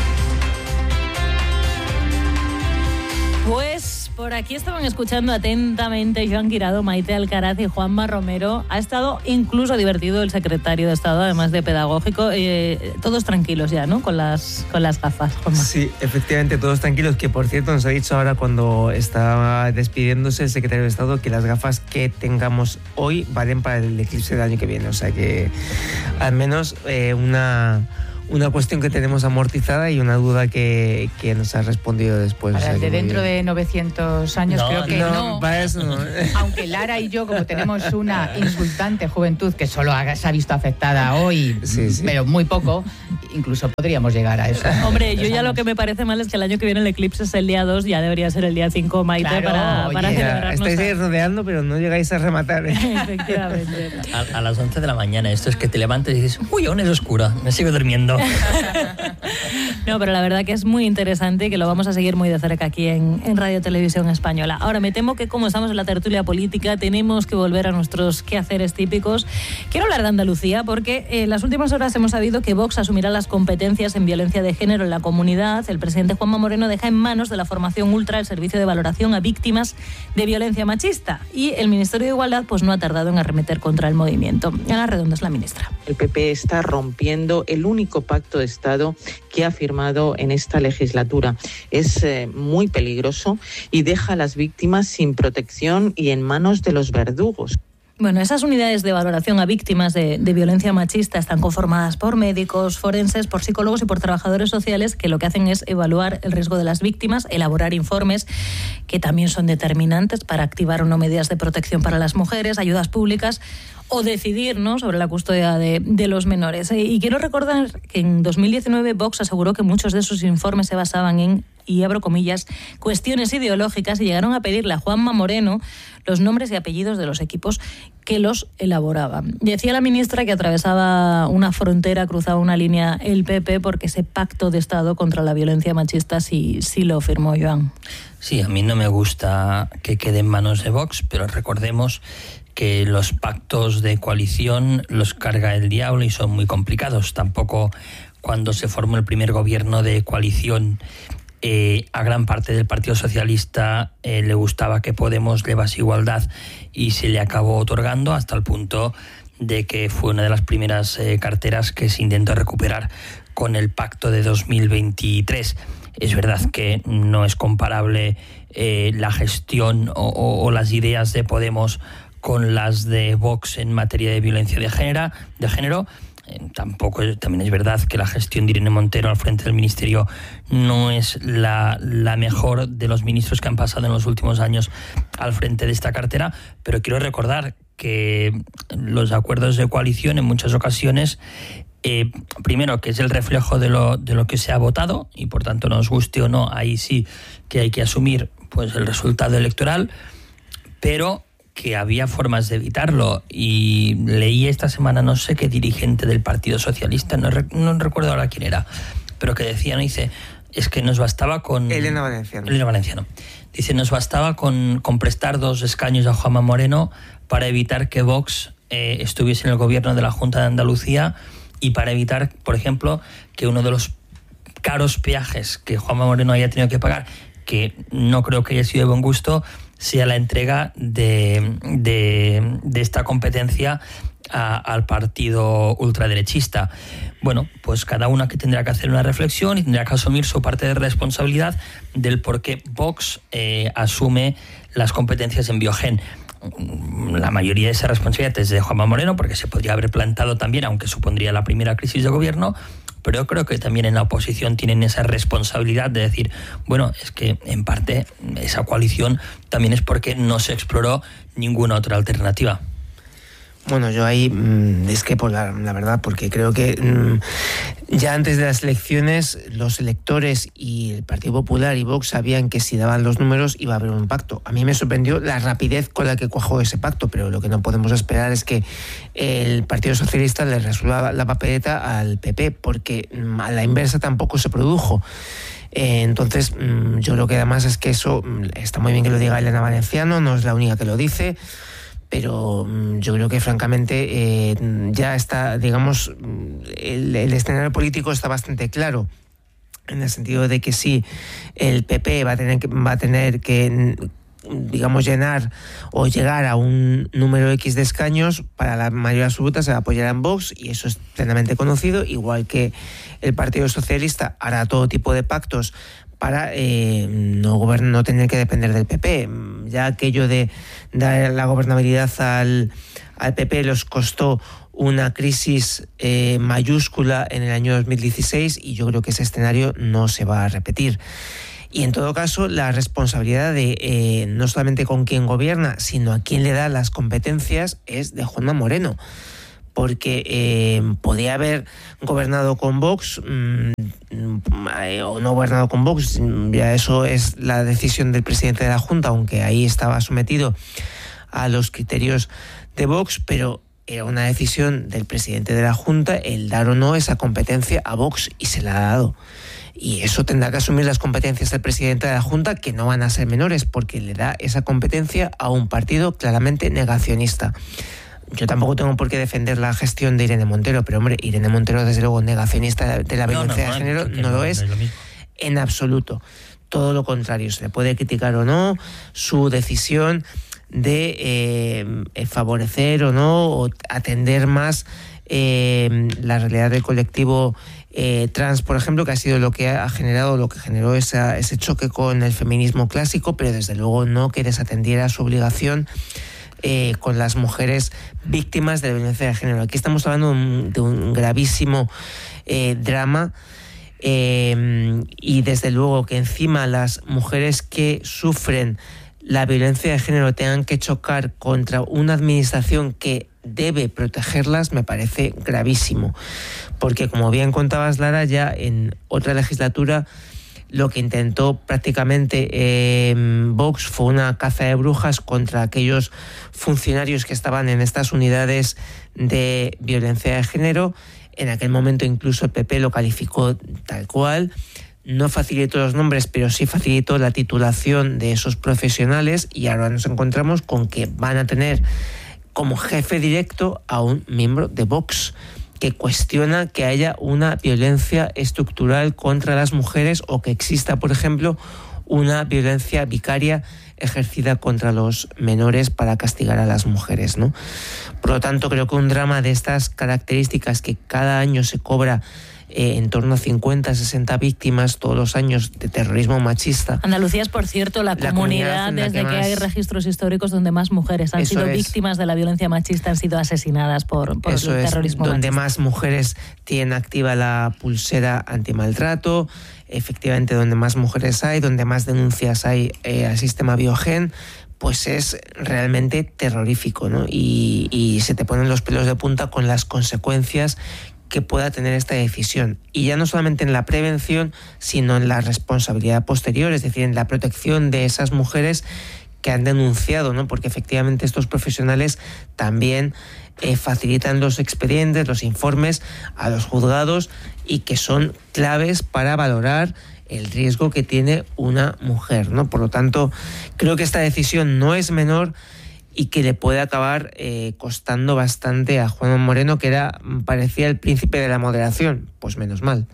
B: Pues por aquí estaban escuchando atentamente Joan Guirado, Maite Alcaraz y Juanma Romero. Ha estado incluso divertido el secretario de Estado, además de pedagógico. Eh, todos tranquilos ya, ¿no? Con las, con las gafas, Juanma.
Q: Sí, efectivamente, todos tranquilos. Que por cierto nos ha dicho ahora cuando estaba despidiéndose el secretario de Estado que las gafas que tengamos hoy valen para el eclipse del año que viene. O sea que al menos eh, una... una cuestión que tenemos amortizada y una duda que, que nos ha respondido después.
M: Para
Q: o sea,
M: el de dentro
Q: bien.
M: de novecientos años
Q: No,
M: creo que
Q: no,
M: no.
Q: para eso no.
M: Aunque Lara y yo, como tenemos una insultante juventud que solo ha- se ha visto afectada hoy,
Q: Sí, sí.
M: pero muy poco, incluso podríamos llegar a eso.
B: Hombre, yo ya lo que me parece mal es que el año que viene el eclipse es el día dos, ya debería ser el día cinco, Maite,
M: Claro,
B: para, para
M: oye,
B: celebrarnos.
Q: Estáis ahí rodeando, pero no llegáis a rematar. ¿eh?
B: Efectivamente.
R: A, a las once de la mañana, esto es que te levantas y dices, uy, aún es oscura, me sigo durmiendo.
B: No, pero la verdad que es muy interesante y que lo vamos a seguir muy de cerca aquí en, en Radio Televisión Española. Ahora, me temo que como estamos en la tertulia política, tenemos que volver a nuestros quehaceres típicos. Quiero hablar de Andalucía porque en las últimas horas hemos sabido que Vox asumirá las competencias en violencia de género en la comunidad. El presidente Juanma Moreno deja en manos de la formación Ultra el servicio de valoración a víctimas de violencia machista y el Ministerio de Igualdad pues no ha tardado en arremeter contra el movimiento. Ana Redondo es la ministra.
S: El P P está rompiendo el único pacto de Estado que ha firmado en esta legislatura. Es eh, muy peligroso y deja a las víctimas sin protección y en manos de los verdugos.
B: Bueno, esas unidades de valoración a víctimas de, de violencia machista están conformadas por médicos, forenses, por psicólogos y por trabajadores sociales que lo que hacen es evaluar el riesgo de las víctimas, elaborar informes que también son determinantes para activar o no medidas de protección para las mujeres, ayudas públicas o decidir, ¿no?, sobre la custodia de, de los menores. Y quiero recordar que en dos mil diecinueve Vox aseguró que muchos de sus informes se basaban en, y abro comillas, cuestiones ideológicas y llegaron a pedirle a Juanma Moreno los nombres y apellidos de los equipos que los elaboraban. Decía la ministra que atravesaba una frontera, cruzaba una línea el P P porque ese pacto de Estado contra la violencia machista sí, sí lo firmó Joan.
R: Sí, a mí no me gusta que quede en manos de Vox, pero recordemos que los pactos de coalición los carga el diablo y son muy complicados. Tampoco cuando se formó el primer gobierno de coalición eh, a gran parte del Partido Socialista eh, le gustaba que Podemos llevase igualdad y se le acabó otorgando hasta el punto de que fue una de las primeras eh, carteras que se intentó recuperar con el pacto de dos mil veintitrés. Es verdad que no es comparable eh, la gestión o, o, o las ideas de Podemos con las de Vox en materia de violencia de género. De género. Eh, tampoco también es verdad que la gestión de Irene Montero al frente del Ministerio no es la, la mejor de los ministros que han pasado en los últimos años al frente de esta cartera, pero quiero recordar que los acuerdos de coalición en muchas ocasiones, eh, primero, que es el reflejo de lo, de lo que se ha votado y por tanto nos guste o no, ahí sí que hay que asumir pues el resultado electoral, pero que había formas de evitarlo. Y leí esta semana, no sé qué dirigente del Partido Socialista, no, rec- no recuerdo ahora quién era, pero que decía, no dice, es que nos bastaba con...
Q: Elena Valenciano.
R: Elena Valenciano. Dice, nos bastaba con, con prestar dos escaños a Juanma Moreno para evitar que Vox eh, estuviese en el gobierno de la Junta de Andalucía y para evitar, por ejemplo, que uno de los caros peajes que Juanma Moreno haya tenido que pagar, que no creo que haya sido de buen gusto, sea la entrega de, de, de esta competencia a, al partido ultraderechista. Bueno, pues cada una que tendrá que hacer una reflexión y tendrá que asumir su parte de responsabilidad del por qué Vox eh, asume las competencias en Biogen. La mayoría de esa responsabilidad es de Juanma Moreno, porque se podría haber plantado también, aunque supondría la primera crisis de gobierno, pero yo creo que también en la oposición tienen esa responsabilidad de decir, bueno, es que en parte esa coalición también es porque no se exploró ninguna otra alternativa.
Q: Bueno, yo ahí mmm, discrepo, la, la verdad, porque creo que mmm, ya antes de las elecciones los electores y el Partido Popular y Vox sabían que si daban los números iba a haber un pacto. A mí me sorprendió la rapidez con la que cuajó ese pacto, pero lo que no podemos esperar es que el Partido Socialista le resuelva la papeleta al P P, porque mmm, a la inversa tampoco se produjo. Eh, entonces, yo creo que además es que eso, está muy bien que lo diga Elena Valenciano, no es la única que lo dice, pero yo creo que francamente eh, ya está, digamos, el, el escenario político está bastante claro, en el sentido de que sí, el P P va a tener que, va a tener que digamos, llenar o llegar a un número X de escaños. Para la mayoría absoluta se va a apoyar en Vox, y eso es plenamente conocido, igual que el Partido Socialista hará todo tipo de pactos para eh, no, gobernar, no tener que depender del P P. Ya aquello de dar la gobernabilidad al, al P P los costó una crisis eh, mayúscula en el año dos mil dieciséis, y yo creo que ese escenario no se va a repetir. Y en todo caso, la responsabilidad de eh, no solamente con quién gobierna, sino a quién le da las competencias es de Juanma Moreno. Porque eh, podía haber gobernado con Vox mmm, o no gobernado con Vox, ya eso es la decisión del presidente de la Junta, aunque ahí estaba sometido a los criterios de Vox, pero era una decisión del presidente de la Junta el dar o no esa competencia a Vox, y se la ha dado. Y eso tendrá que asumir las competencias del presidente de la Junta, que no van a ser menores, porque le da esa competencia a un partido claramente negacionista. Yo tampoco tengo por qué defender la gestión de Irene Montero, pero hombre, Irene Montero desde luego negacionista de la violencia no, no, de género no, no lo es en absoluto. Todo lo contrario, se le puede criticar o no su decisión de eh, favorecer o no, o atender más eh, la realidad del colectivo eh, trans, por ejemplo, que ha sido lo que ha generado, lo que generó esa, ese choque con el feminismo clásico, pero desde luego no que desatendiera su obligación Eh, con las mujeres víctimas de la violencia de género. Aquí estamos hablando de un, de un gravísimo eh, drama eh, y desde luego que encima las mujeres que sufren la violencia de género tengan que chocar contra una administración que debe protegerlas, me parece gravísimo, porque como bien contabas, Lara, ya en otra legislatura lo que intentó prácticamente eh, Vox fue una caza de brujas contra aquellos funcionarios que estaban en estas unidades de violencia de género. En aquel momento incluso el P P lo calificó tal cual. No facilitó los nombres, pero sí facilitó la titulación de esos profesionales, y ahora nos encontramos con que van a tener como jefe directo a un miembro de Vox, que cuestiona que haya una violencia estructural contra las mujeres, o que exista, por ejemplo, una violencia vicaria ejercida contra los menores para castigar a las mujeres, ¿no? Por lo tanto, creo que un drama de estas características, que cada año se cobra eh, en torno a cincuenta, sesenta víctimas todos los años de terrorismo machista.
B: Andalucía es, por cierto, la, la comunidad, comunidad desde que, que hay registros históricos donde más mujeres han sido es. víctimas de la violencia machista, han sido asesinadas por, por
Q: Eso
B: el
Q: es,
B: terrorismo
Q: donde
B: machista.
Q: Más mujeres tienen activa la pulsera antimaltrato, efectivamente donde más mujeres hay, donde más denuncias hay eh, al sistema Biogen, pues es realmente terrorífico, ¿no? Y, y se te ponen los pelos de punta con las consecuencias que pueda tener esta decisión. Y ya no solamente en la prevención, sino en la responsabilidad posterior, es decir, en la protección de esas mujeres que han denunciado, ¿no? Porque efectivamente estos profesionales también eh, facilitan los expedientes, los informes a los juzgados, y que son claves para valorar el riesgo que tiene una mujer, ¿no? Por lo tanto, creo que esta decisión no es menor, y que le puede acabar eh, costando bastante a Juanma Moreno, que era, parecía el príncipe de la moderación. Pues menos mal.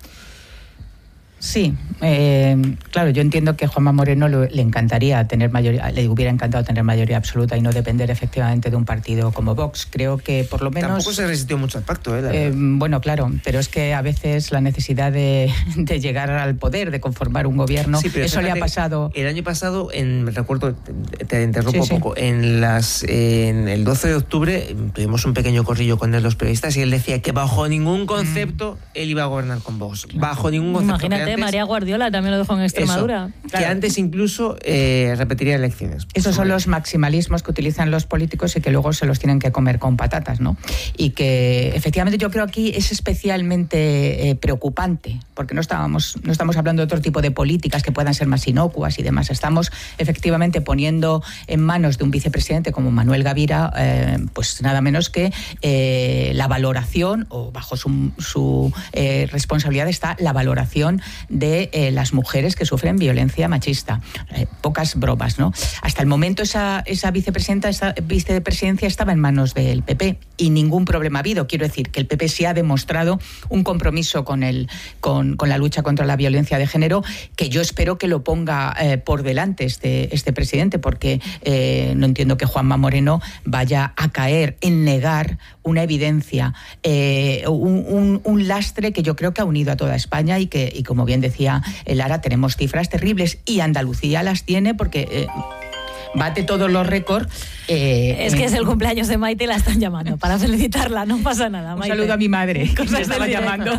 M: Sí, eh, claro, yo entiendo que a Juanma Moreno lo, le encantaría tener mayoría, le hubiera encantado tener mayoría absoluta y no depender efectivamente de un partido como Vox. Creo que por lo menos...
Q: Tampoco se resistió mucho al pacto, ¿eh?
M: eh bueno, claro, pero es que a veces la necesidad de, de llegar al poder, de conformar un gobierno, sí, eso fíjate, le ha pasado...
Q: El año pasado, en, me recuerdo, te interrumpo
M: sí,
Q: un poco,
M: sí.
Q: en, las, en el doce de octubre tuvimos un pequeño corrillo con él, los periodistas, y él decía que bajo ningún concepto mm. él iba a gobernar con Vox. Bajo ningún concepto.
B: Imagínate, María Guardiola también lo dejó en Extremadura.
Q: Eso, claro. Que antes incluso eh, repetiría elecciones.
M: Esos son los maximalismos que utilizan los políticos y que luego se los tienen que comer con patatas, ¿no? Y que efectivamente yo creo aquí es especialmente eh, preocupante, porque no estábamos, no estamos hablando de otro tipo de políticas que puedan ser más inocuas y demás. Estamos efectivamente poniendo en manos de un vicepresidente como Manuel Gavira, eh, pues nada menos que eh, la valoración, o bajo su, su eh, responsabilidad está la valoración de eh, las mujeres que sufren violencia machista. Eh, pocas bromas, ¿no? Hasta el momento esa, esa vicepresidenta, esa vicepresidencia estaba en manos del P P y ningún problema ha habido. Quiero decir que el P P sí ha demostrado un compromiso con, el, con, con la lucha contra la violencia de género, que yo espero que lo ponga eh, por delante este, este presidente, porque eh, no entiendo que Juanma Moreno vaya a caer en negar una evidencia, eh, un, un, un lastre que yo creo que ha unido a toda España y que, y como bien decía Lara, tenemos cifras terribles y Andalucía las tiene porque eh, bate todos los récords. Eh,
B: es que es el cumpleaños de Maite y la están llamando para felicitarla, no pasa nada, Maite.
M: Un saludo a mi madre, que
B: Cosas
M: me estaba
B: del
M: llamando.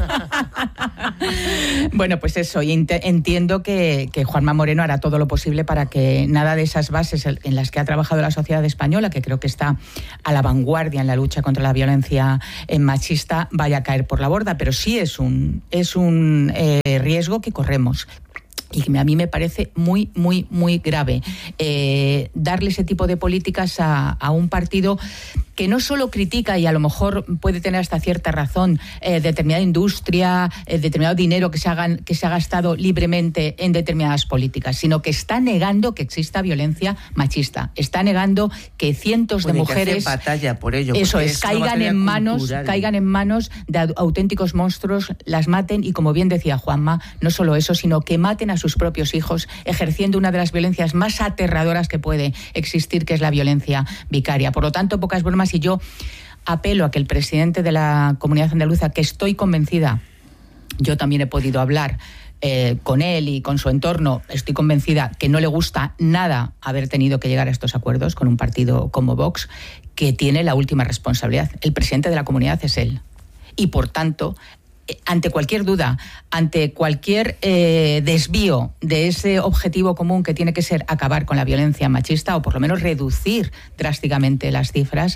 M: Bueno, pues eso, y entiendo que, que Juanma Moreno hará todo lo posible para que nada de esas bases en las que ha trabajado la sociedad española, que creo que está a la vanguardia en la lucha contra la violencia machista, vaya a caer por la borda, pero sí es un, es un eh, riesgo que corremos. Y que a mí me parece muy, muy, muy grave eh, darle ese tipo de políticas a, a un partido que no solo critica, y a lo mejor puede tener hasta cierta razón, eh, determinada industria, eh, determinado dinero que se, hagan, que se ha gastado libremente en determinadas políticas, sino que está negando que exista violencia machista. Está negando que cientos
Q: bueno,
M: de mujeres...
Q: que hace batalla por ello.
M: Eso es,
Q: es
M: caigan en, manos, caigan en manos de auténticos monstruos, las maten y, como bien decía Juanma, no solo eso, sino que maten a sus propios hijos ejerciendo una de las violencias más aterradoras que puede existir, que es la violencia vicaria. Por lo tanto, pocas bromas, y yo apelo a que el presidente de la Comunidad Andaluza, que estoy convencida, yo también he podido hablar eh, con él y con su entorno, estoy convencida que no le gusta nada haber tenido que llegar a estos acuerdos con un partido como Vox, que tiene la última responsabilidad. El presidente de la comunidad es él. Y por tanto, ante cualquier duda, ante cualquier eh, desvío de ese objetivo común que tiene que ser acabar con la violencia machista, o por lo menos reducir drásticamente las cifras,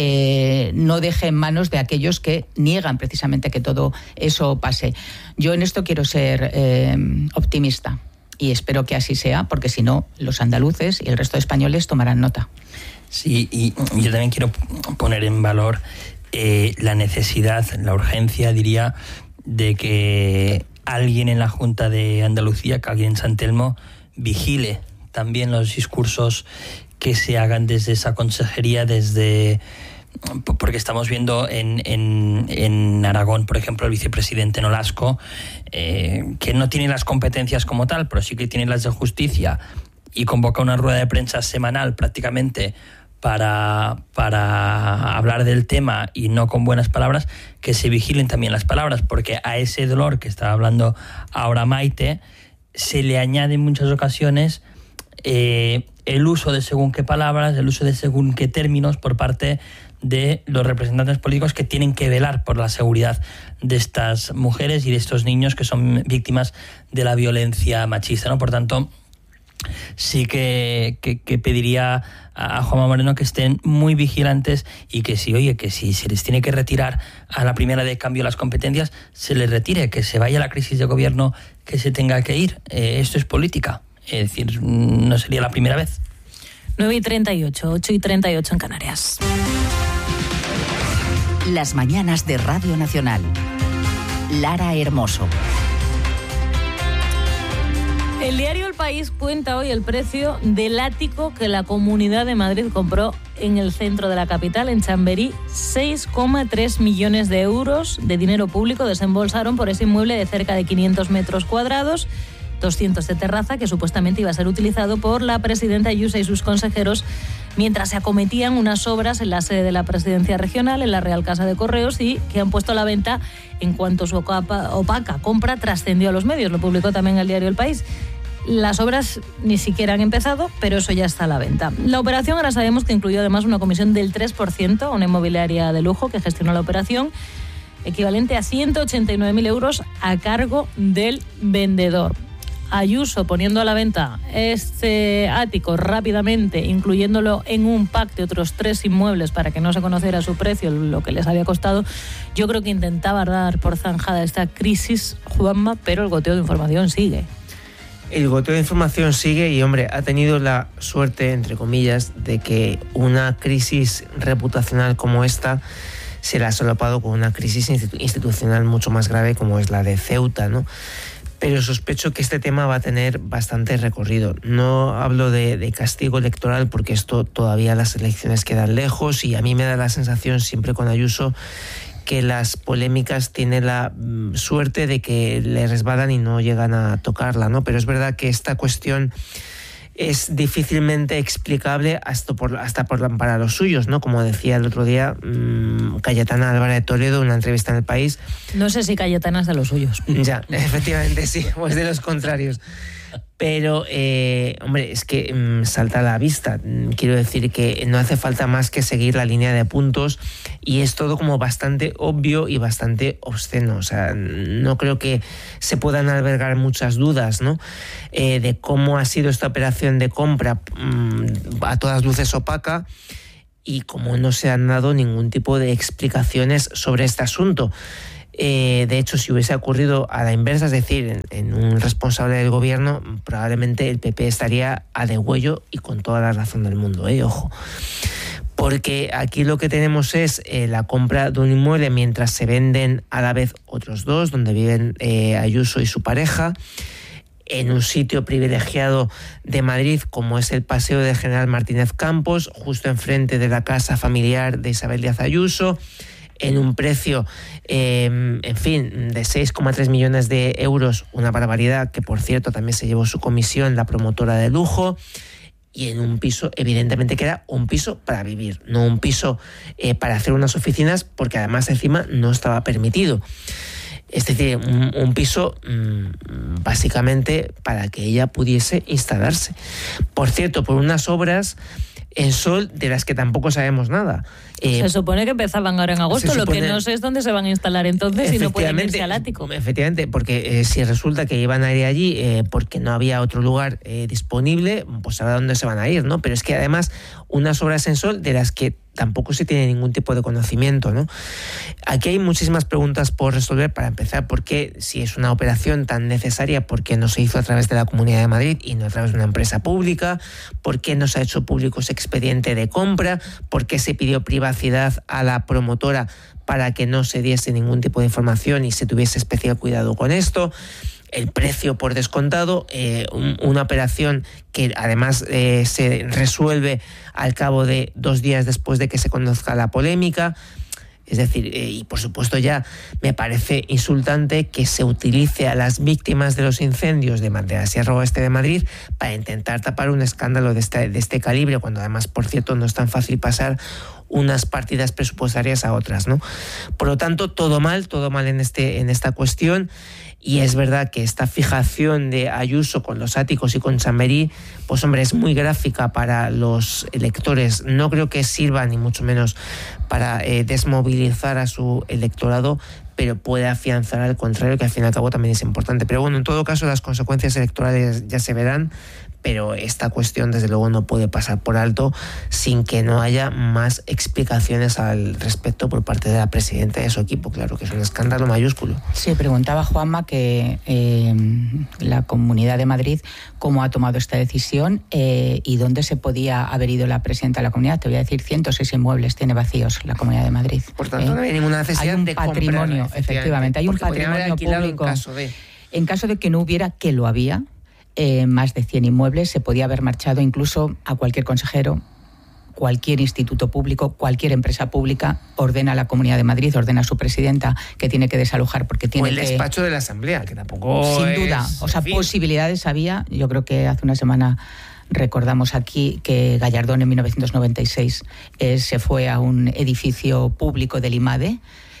M: eh, no deje en manos de aquellos que niegan precisamente que todo eso pase. Yo en esto quiero ser eh, optimista y espero que así sea, porque si no, los andaluces y el resto de españoles tomarán nota.
R: Sí, y yo también quiero poner en valor Eh, la necesidad, la urgencia, diría, de que alguien en la Junta de Andalucía, que alguien en San Telmo, vigile también los discursos que se hagan desde esa consejería, desde porque estamos viendo en, en, en Aragón, por ejemplo, el vicepresidente Nolasco, eh, que no tiene las competencias como tal, pero sí que tiene las de justicia, y convoca una rueda de prensa semanal prácticamente Para, para hablar del tema, y no con buenas palabras, que se vigilen también las palabras, porque a ese dolor que estaba hablando ahora Maite se le añade en muchas ocasiones eh, el uso de según qué palabras, el uso de según qué términos por parte de los representantes políticos que tienen que velar por la seguridad de estas mujeres y de estos niños que son víctimas de la violencia machista, ¿no? Por tanto, sí que, que, que pediría a Juanma Moreno que estén muy vigilantes y que si, oye, que si se les tiene que retirar a la primera de cambio las competencias, se les retire, que se vaya la crisis de gobierno que se tenga que ir. Eh, esto es política, es decir, no sería la primera vez.
B: nueve y treinta y ocho, ocho y treinta y ocho en Canarias.
A: Las mañanas de Radio Nacional. Lara Hermoso.
B: El diario El País cuenta hoy el precio del ático que la Comunidad de Madrid compró en el centro de la capital, en Chamberí. seis coma tres millones de euros de dinero público desembolsaron por ese inmueble de cerca de quinientos metros cuadrados, doscientos de terraza, que supuestamente iba a ser utilizado por la presidenta Ayuso y sus consejeros mientras se acometían unas obras en la sede de la Presidencia Regional, en la Real Casa de Correos, y que han puesto a la venta en cuanto su opaca compra trascendió a los medios. Lo publicó también el diario El País. Las obras ni siquiera han empezado, pero eso ya está a la venta. La operación, ahora sabemos que incluyó además una comisión del tres por ciento, una inmobiliaria de lujo que gestionó la operación, equivalente a ciento ochenta y nueve mil euros a cargo del vendedor. Ayuso poniendo a la venta este ático rápidamente, incluyéndolo en un pack de otros tres inmuebles para que no se conociera su precio, lo que les había costado. Yo creo que intentaba dar por zanjada esta crisis, Juanma, pero el goteo de información sigue.
Q: El goteo de información sigue y, hombre, ha tenido la suerte, entre comillas, de que una crisis reputacional como esta se la ha solapado con una crisis institucional mucho más grave como es la de Ceuta, ¿no? pero sospecho que este tema va a tener bastante recorrido. No hablo de, de castigo electoral porque esto todavía las elecciones quedan lejos, y a mí me da la sensación siempre con Ayuso que las polémicas tienen la mm, suerte de que le resbalan y no llegan a tocarla, ¿no? Pero es verdad que esta cuestión es difícilmente explicable hasta, por, hasta por, para los suyos, ¿no? Como decía el otro día mmm, Cayetana Álvarez de Toledo en una entrevista en El País.
B: No sé si Cayetana es de los suyos.
Q: Ya, efectivamente sí, o es de los contrarios. Pero, eh, hombre, es que mmm, salta a la vista. Quiero decir que no hace falta más que seguir la línea de puntos, y es todo como bastante obvio y bastante obsceno. O sea, no creo que se puedan albergar muchas dudas, ¿no? Eh, de cómo ha sido esta operación de compra mmm, a todas luces opaca, y cómo no se han dado ningún tipo de explicaciones sobre este asunto. Eh, de hecho, si hubiese ocurrido a la inversa, es decir, en, en un responsable del gobierno, probablemente el P P estaría a degüello, y con toda la razón del mundo, ¿eh? Ojo. Porque aquí lo que tenemos es eh, la compra de un inmueble mientras se venden a la vez otros dos, donde viven eh, Ayuso y su pareja, en un sitio privilegiado de Madrid como es el Paseo de General Martínez Campos, justo enfrente de la casa familiar de Isabel Díaz Ayuso, en un precio, eh, en fin, de seis coma tres millones de euros, una barbaridad, que por cierto también se llevó su comisión la promotora de lujo, y en un piso, evidentemente que era un piso para vivir, no un piso eh, para hacer unas oficinas, porque además encima no estaba permitido. Es decir, un, un piso mmm, básicamente para que ella pudiese instalarse. Por cierto, por unas obras en Sol de las que tampoco sabemos nada. Eh,
B: se supone que empezaban ahora en agosto, supone, lo que no sé es dónde se van a instalar entonces y no pueden irse al ático.
Q: Efectivamente, porque eh, si resulta que iban a ir allí eh, porque no había otro lugar eh, disponible, pues sabrá dónde se van a ir, ¿no? Pero es que además unas obras en Sol de las que tampoco se tiene ningún tipo de conocimiento, ¿no? Aquí hay muchísimas preguntas por resolver. Para empezar, ¿por qué, si es una operación tan necesaria, por qué no se hizo a través de la Comunidad de Madrid y no a través de una empresa pública? ¿Por qué no se ha hecho público ese expediente de compra? ¿Por qué se pidió privacidad a la promotora para que no se diese ningún tipo de información y se tuviese especial cuidado con esto? El precio por descontado, eh, un, una operación que además eh, se resuelve al cabo de dos días después de que se conozca la polémica. Es decir, eh, y por supuesto ya me parece insultante que se utilice a las víctimas de los incendios de, de la Sierra Oeste de Madrid para intentar tapar un escándalo de este, de este calibre, cuando además, por cierto, no es tan fácil pasar unas partidas presupuestarias a otras, ¿no? Por lo tanto, todo mal, todo mal en, este, en esta cuestión. Y es verdad que esta fijación de Ayuso con los áticos y con Chamberí, pues hombre, es muy gráfica para los electores. No creo que sirva ni mucho menos para eh, desmovilizar a su electorado, pero puede afianzar al contrario, que al fin y al cabo también es importante. Pero bueno, en todo caso las consecuencias electorales ya se verán, pero esta cuestión desde luego no puede pasar por alto sin que no haya más explicaciones al respecto por parte de la presidenta y de su equipo. Claro que es un escándalo mayúsculo.
M: Sí, preguntaba Juanma que eh, la Comunidad de Madrid cómo ha tomado esta decisión eh, y dónde se podía haber ido la presidenta de la comunidad. Te voy a decir, ciento seis inmuebles tiene vacíos la Comunidad de Madrid.
Q: Por tanto,
M: ¿eh?
Q: no hay ninguna necesidad
M: hay un
Q: de
M: patrimonio,
Q: comprar,
M: efectivamente, hay un patrimonio público.
Q: En caso de...
M: en caso de que no hubiera, que lo había, Eh, más de cien inmuebles, se podía haber marchado incluso a cualquier consejero, cualquier instituto público, cualquier empresa pública, ordena a la Comunidad de Madrid, ordena a su presidenta que tiene que desalojar porque tiene
Q: o el
M: que...
Q: despacho de la Asamblea, que tampoco
M: Sin
Q: es...
M: duda, o sea, posibilidades había. Yo creo que hace una semana recordamos aquí que Gallardón en mil novecientos noventa y seis eh, se fue a un edificio público del IMADE,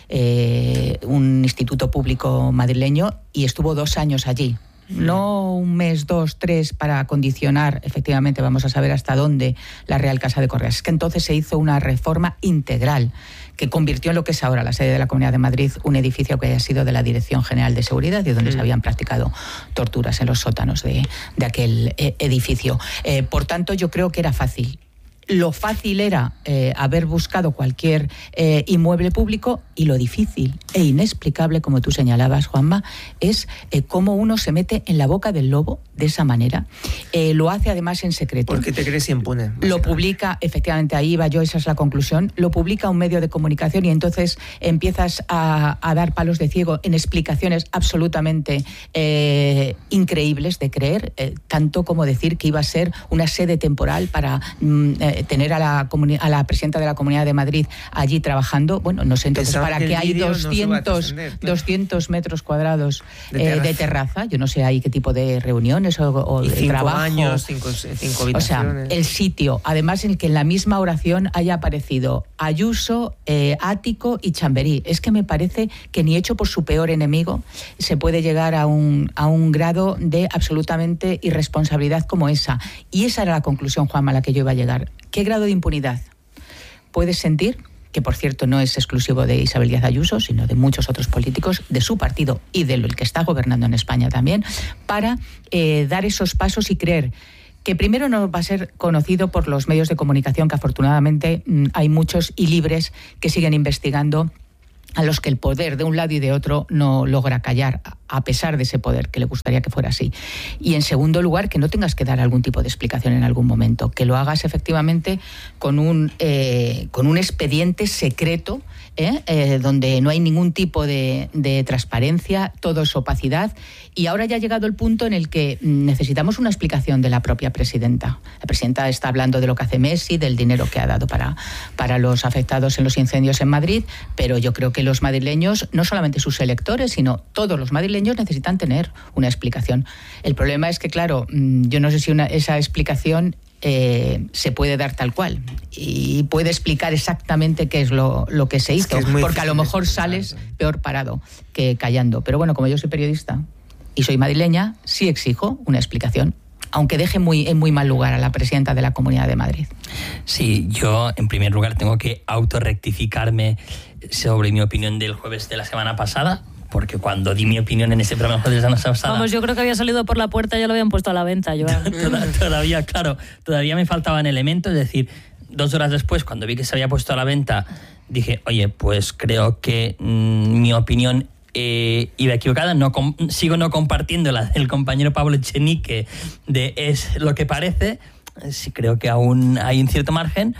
M: eh, un instituto público madrileño, y estuvo dos años allí. No un mes, dos, tres para condicionar, efectivamente vamos a saber hasta dónde, la Real Casa de Correas. Es que entonces se hizo una reforma integral que convirtió en lo que es ahora la sede de la Comunidad de Madrid un edificio que haya sido de la Dirección General de Seguridad y donde mm. se habían practicado torturas en los sótanos de, de aquel eh, edificio. Eh, por tanto, yo creo que era fácil lo fácil era eh, haber buscado cualquier eh, inmueble público, y lo difícil e inexplicable, como tú señalabas, Juanma, es eh, cómo uno se mete en la boca del lobo de esa manera. Eh, lo hace además en secreto.
Q: Porque te crees impune.
M: Lo publica, efectivamente, ahí iba yo, esa es la conclusión, lo publica un medio de comunicación y entonces empiezas a, a dar palos de ciego en explicaciones absolutamente eh, increíbles de creer, eh, tanto como decir que iba a ser una sede temporal para mm, eh, tener a la, comuni- a la presidenta de la Comunidad de Madrid allí trabajando. Bueno, no sé, entonces
Q: Pensaba
M: para
Q: que
M: que
Q: el
M: hay
Q: vídeo no
M: doscientos,
Q: se va a trascender, claro.
M: doscientos metros cuadrados
Q: De
M: eh,
Q: terraza.
M: de terraza, yo no sé ahí qué tipo de reuniones o, o
Q: Y
M: de
Q: cinco
M: trabajo.
Q: años, cinco, cinco
M: O sea,
Q: habitaciones.
M: el sitio, además en que en la misma oración haya aparecido Ayuso, eh, Ático y Chamberí. Es que me parece que ni hecho por su peor enemigo se puede llegar a un, a un grado de absolutamente irresponsabilidad como esa. Y esa era la conclusión, Juanma, a la que yo iba a llegar. ¿Qué grado de impunidad puedes sentir? Que por cierto no es exclusivo de Isabel Díaz Ayuso, sino de muchos otros políticos de su partido y de lo que está gobernando en España también, para eh, dar esos pasos y creer que primero no va a ser conocido por los medios de comunicación, que afortunadamente mmm, hay muchos y libres que siguen investigando, a los que el poder de un lado y de otro no logra callar, a pesar de ese poder, que le gustaría que fuera así. Y en segundo lugar, que no tengas que dar algún tipo de explicación en algún momento, que lo hagas efectivamente con un, eh, con un expediente secreto, ¿eh? Eh, donde no hay ningún tipo de, de transparencia, todo es opacidad. Y ahora ya ha llegado el punto en el que necesitamos una explicación de la propia presidenta. La presidenta está hablando de lo que hace Messi, del dinero que ha dado para, para los afectados en los incendios en Madrid, pero yo creo que los madrileños, no solamente sus electores, sino todos los madrileños necesitan tener una explicación. El problema es que, claro, yo no sé si una, esa explicación eh, se puede dar tal cual y puede explicar exactamente qué es lo, lo que se hizo, es que porque a lo mejor sales peor parado que callando. Pero bueno, como yo soy periodista y soy madrileña, sí exijo una explicación, aunque deje muy, en muy mal lugar a la presidenta de la Comunidad de Madrid.
R: Sí, yo en primer lugar tengo que autorrectificarme sobre mi opinión del jueves de la semana pasada, porque cuando di mi opinión en ese programa de la semana pasada...
B: Vamos, yo creo que había salido por la puerta y ya lo habían puesto a la venta, Joan.
R: Todavía, claro, todavía me faltaban elementos, es decir, dos horas después, cuando vi que se había puesto a la venta, dije, oye, pues creo que mmm, mi opinión eh, iba equivocada, no com- sigo no compartiendo la del compañero Pablo Echenique de es lo que parece, sí creo que aún hay un cierto margen,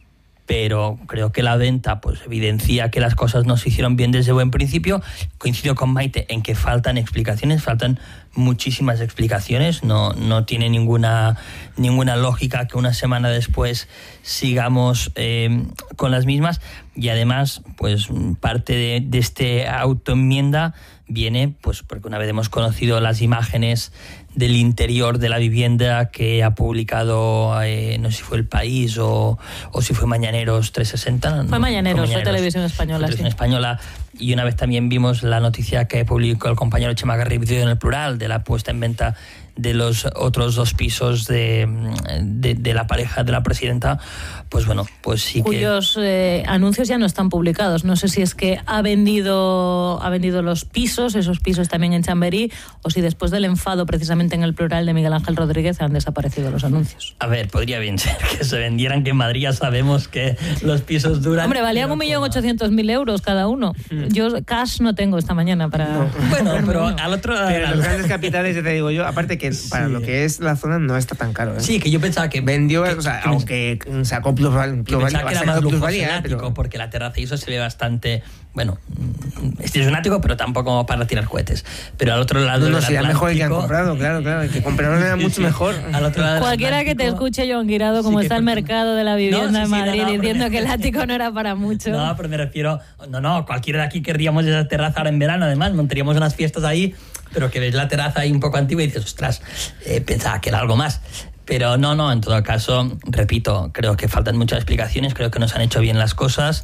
R: pero creo que la venta pues evidencia que las cosas no se hicieron bien desde buen principio. Coincido con Maite en que faltan explicaciones, faltan muchísimas explicaciones, no, no tiene ninguna, ninguna lógica que una semana después sigamos eh, con las mismas, y además pues parte de, de este autoenmienda viene pues porque una vez hemos conocido las imágenes del interior de la vivienda que ha publicado, eh, no sé si fue El País o, o si fue Mañaneros trescientos sesenta.
B: Fue
R: no,
B: Mañaneros, fue,
R: Mañaneros,
B: Televisión Española.
R: fue Televisión
B: sí.
R: Española. Y una vez también vimos la noticia que publicó el compañero Chema Garrido en El Plural, de la puesta en venta de los otros dos pisos de, de, de la pareja de la presidenta. Pues bueno, pues sí que...
B: Cuyos eh, anuncios ya no están publicados. No sé si es que ha vendido, ha vendido los pisos, esos pisos también en Chamberí, o si después del enfado precisamente en El Plural de Miguel Ángel Rodríguez han desaparecido los anuncios.
R: A ver, podría bien ser que se vendieran, que en Madrid ya sabemos que los pisos duran...
B: Hombre, valían un millón ochocientos mil euros cada uno. Mm. Yo cash no tengo esta mañana para...
Q: No.
R: Bueno, pero al otro...
Q: Pero en los grandes capitales, ya te digo yo, aparte que sí. Para lo que es la zona no está tan caro, ¿eh?
R: Sí, que yo pensaba que...
Q: Vendió,
R: que,
Q: o sea,
R: que
Q: aunque me, sacó plusvalía,
R: que, pensaba que era más
Q: plusvalía,
R: pero... porque la terraza y eso se ve bastante... Bueno, este es un ático, pero tampoco para tirar cohetes. Pero al otro lado
Q: no, no,
R: del
Q: sí,
R: Atlántico...
Q: mejor el que han comprado, claro, claro. El que compraron era mucho sí, mejor.
R: Al otro lado
B: Cualquiera que te escuche, Joan Guirado, como sí, está el mercado de la vivienda no, sí, en Madrid, sí, no, no, diciendo que el ático no era para mucho.
R: No, pero me refiero... No, no, cualquiera de aquí querríamos esa terraza ahora en verano, además. Montaríamos unas fiestas ahí, pero que ves la terraza ahí un poco antigua y dices, ostras, eh, pensaba que era algo más. Pero no, no, en todo caso, repito, creo que faltan muchas explicaciones, creo que no se han hecho bien las cosas.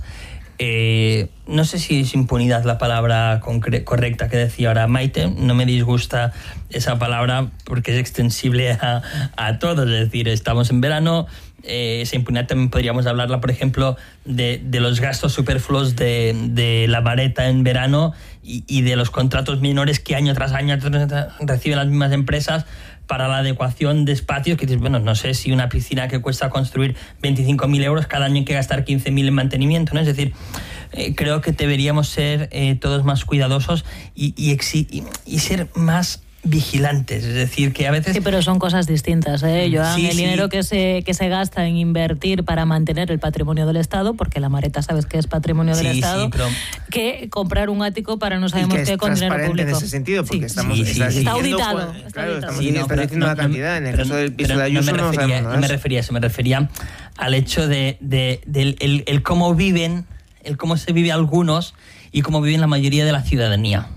R: Eh, no sé si es impunidad la palabra concre- correcta que decía ahora Maite, no me disgusta esa palabra porque es extensible a, a todos, es decir, estamos en verano, eh, esa impunidad también podríamos hablarla, por ejemplo, de, de los gastos superfluos de, de la vareta en verano y, y de los contratos menores que año tras año reciben las mismas empresas para la adecuación de espacios, que dices, bueno, no sé si una piscina que cuesta construir veinticinco mil euros, cada año hay que gastar quince mil en mantenimiento, ¿no? Es decir, eh, creo que deberíamos ser eh, todos más cuidadosos y, y, exi- y, y ser más vigilantes, es decir, que a veces...
B: Sí, pero son cosas distintas, ¿eh, Joan?
R: Sí,
B: el
R: sí.
B: dinero que se, que se gasta en invertir para mantener el patrimonio del Estado, porque la Mareta sabes que es patrimonio del
R: Sí,
B: Estado,
R: sí, pero...
B: que comprar un ático para no sabemos
Q: y que
B: qué
Q: es
B: con dinero
Q: transparente
B: público.
Q: en ese sentido, porque
B: Sí,
Q: estamos
R: sí, sí,
Q: está,
R: sí.
B: Está
Q: diciendo,
B: auditado,
Q: pues,
B: está
Q: claro,
B: auditado.
Q: estamos
R: Sí, no,
Q: está
R: pero
Q: diciendo
R: no,
Q: la
R: no,
Q: cantidad. En el
R: pero-
Q: caso del piso
R: pero
Q: de Ayuso
R: no
Q: no,
R: me refería,
Q: sabemos
R: no
Q: nada.
R: me refería a eso, me refería al hecho de, de, del el, el cómo viven, el cómo se vive algunos y cómo viven la mayoría de la ciudadanía,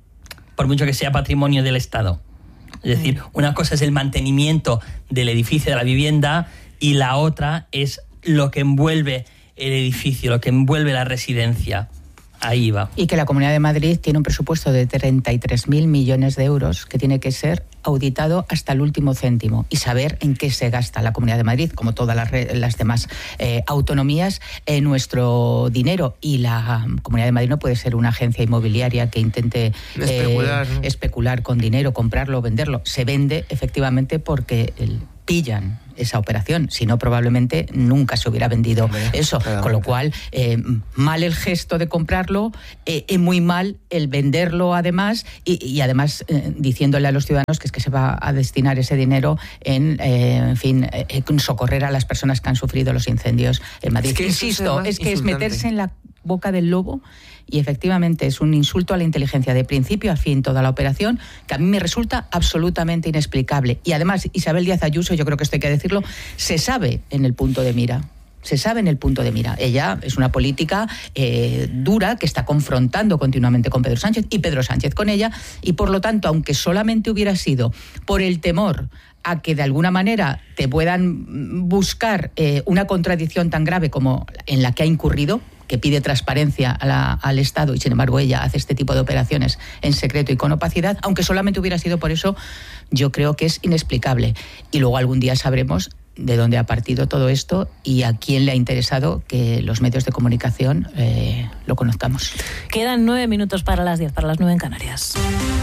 R: por mucho que sea patrimonio del Estado. Es decir, una cosa es el mantenimiento del edificio, de la vivienda, y la otra es lo que envuelve el edificio, lo que envuelve la residencia. Ahí va.
M: Y que la Comunidad de Madrid tiene un presupuesto de treinta y tres mil millones de euros que tiene que ser auditado hasta el último céntimo y saber en qué se gasta la Comunidad de Madrid, como todas las, re- las demás eh, autonomías, eh, nuestro dinero. Y la Comunidad de Madrid no puede ser una agencia inmobiliaria que intente eh,
Q: Especular, ¿no?
M: especular con dinero, comprarlo, venderlo. Se vende efectivamente porque el, pillan esa operación, si no probablemente nunca se hubiera vendido
Q: Hombre,
M: eso,
Q: claramente.
M: con lo cual eh, mal el gesto de comprarlo, eh, eh, muy mal el venderlo además y, y además eh, diciéndole a los ciudadanos que es que se va a destinar ese dinero en, eh, en fin, eh, en socorrer a las personas que han sufrido los incendios en Madrid.
Q: Es que eso es
M: Insisto,
Q: además
M: es que es
Q: insultante.
M: meterse en la boca del lobo. Y efectivamente es un insulto a la inteligencia de principio a fin toda la operación, que a mí me resulta absolutamente inexplicable. Y además Isabel Díaz Ayuso, yo creo que esto hay que decirlo, se sabe en el punto de mira. Se sabe en el punto de mira. Ella es una política eh, dura que está confrontando continuamente con Pedro Sánchez y Pedro Sánchez con ella, y por lo tanto, aunque solamente hubiera sido por el temor a que de alguna manera te puedan buscar eh, una contradicción tan grave como en la que ha incurrido, que pide transparencia a la, al Estado, y sin embargo ella hace este tipo de operaciones en secreto y con opacidad, aunque solamente hubiera sido por eso, yo creo que es inexplicable. Y luego algún día sabremos de dónde ha partido todo esto y a quién le ha interesado que los medios de comunicación eh, lo conozcamos.
B: Quedan nueve minutos para las diez, para las nueve en Canarias.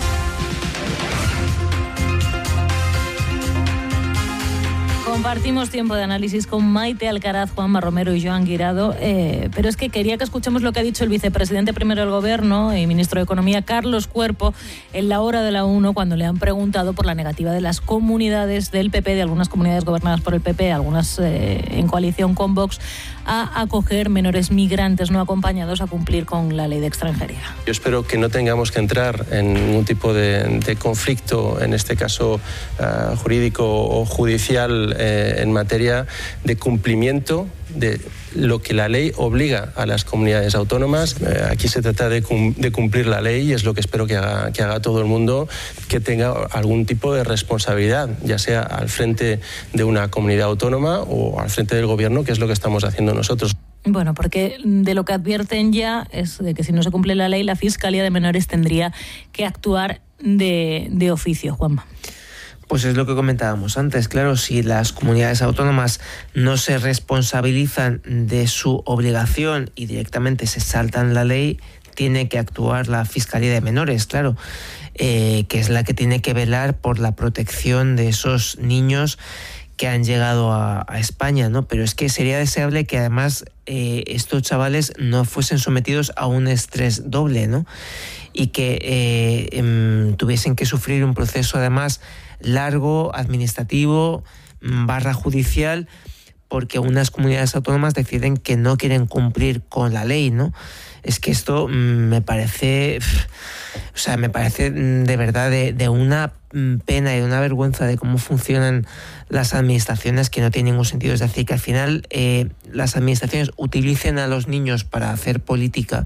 B: Compartimos tiempo de análisis con Maite Alcaraz, Juanma Romero y Joan Guirado, eh, pero es que quería que escuchemos lo que ha dicho el vicepresidente primero del Gobierno y ministro de Economía, Carlos Cuerpo, en la hora de la uno, cuando le han preguntado por la negativa de las comunidades del P P, de algunas comunidades gobernadas por el P P, algunas eh, en coalición con Vox, a acoger menores migrantes no acompañados a cumplir con la ley de extranjería.
T: Yo espero que no tengamos que entrar en ningún tipo de, de conflicto, en este caso uh, jurídico o judicial, eh, en materia de cumplimiento de lo que la ley obliga a las comunidades autónomas. Eh, aquí se trata de, cum- de cumplir la ley y es lo que espero que haga, que haga todo el mundo, que tenga algún tipo de responsabilidad, ya sea al frente de una comunidad autónoma o al frente del gobierno, que es lo que estamos haciendo nosotros.
B: Bueno, porque de lo que advierten ya es de que si no se cumple la ley, la Fiscalía de Menores tendría que actuar de, de oficio, Juanma.
Q: Pues es lo que comentábamos antes, claro, si las comunidades autónomas no se responsabilizan de su obligación y directamente se saltan la ley, tiene que actuar la Fiscalía de Menores, claro, eh, que es la que tiene que velar por la protección de esos niños que han llegado a, a España, ¿no? Pero es que sería deseable que además eh, estos chavales no fuesen sometidos a un estrés doble, ¿no? Y que eh, eh, tuviesen que sufrir un proceso además largo, administrativo, barra judicial, porque unas comunidades autónomas deciden que no quieren cumplir con la ley, ¿no? Es que esto me parece, o sea, me parece de verdad de, de una pena y de una vergüenza de cómo funcionan las administraciones, que no tiene ningún sentido. Es decir, que al final eh, las administraciones utilicen a los niños para hacer política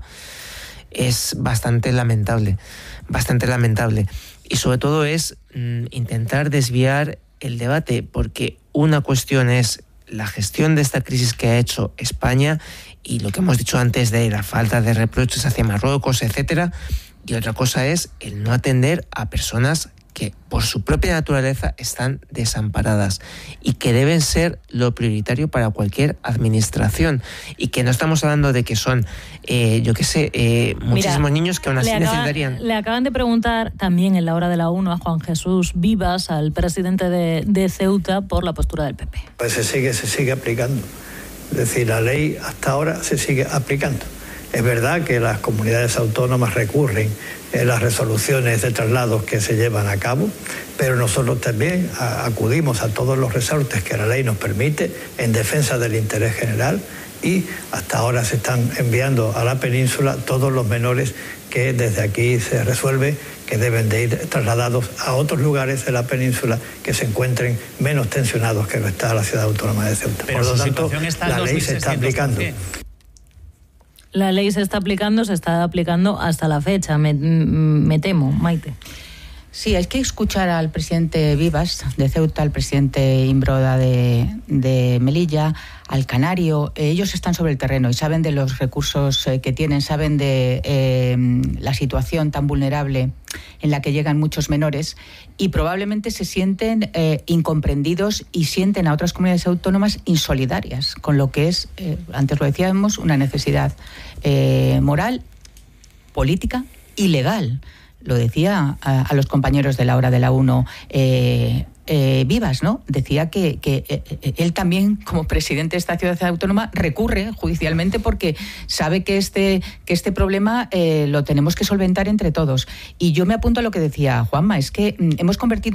Q: es bastante lamentable, bastante lamentable. Y sobre todo es mm, intentar desviar el debate, porque una cuestión es la gestión de esta crisis que ha hecho España y lo que hemos dicho antes de la falta de reproches hacia Marruecos, etcétera, y otra cosa es el no atender a personas que por su propia naturaleza están desamparadas y que deben ser lo prioritario para cualquier administración, y que no estamos hablando de que son, eh, yo qué sé, eh, muchísimos Mira, niños que aún así
B: le acaba,
Q: necesitarían...
B: Le acaban de preguntar también en la hora de la uno a Juan Jesús Vivas, al presidente de, de Ceuta, por la postura del P P.
U: Pues se sigue, se sigue aplicando. Es decir, la ley hasta ahora se sigue aplicando. Es verdad que las comunidades autónomas recurren en las resoluciones de traslados que se llevan a cabo, pero nosotros también acudimos a todos los resortes que la ley nos permite en defensa del interés general, y hasta ahora se están enviando a la península todos los menores que desde aquí se resuelve que deben de ir trasladados a otros lugares de la península que se encuentren menos tensionados que lo está la ciudad autónoma de Ceuta.
V: Pero
U: por lo tanto, la ley se está aplicando.
B: La ley se está aplicando, se está aplicando hasta la fecha, me, me temo, Maite.
M: Sí, hay que escuchar al presidente Vivas de Ceuta, al presidente Imbroda de, de Melilla, al canario. Ellos están sobre el terreno y saben de los recursos que tienen, saben de eh, la situación tan vulnerable en la que llegan muchos menores, y probablemente se sienten eh, incomprendidos y sienten a otras comunidades autónomas insolidarias con lo que es, eh, antes lo decíamos, una necesidad eh, moral, política y legal. Lo decía a, a los compañeros de la hora de la uno eh, eh, Vivas, ¿no? Decía que, que eh, él también, como presidente de esta ciudad autónoma, recurre judicialmente porque sabe que este, que este problema eh, lo tenemos que solventar entre todos. Y yo me apunto a lo que decía Juanma, es que mm, hemos convertido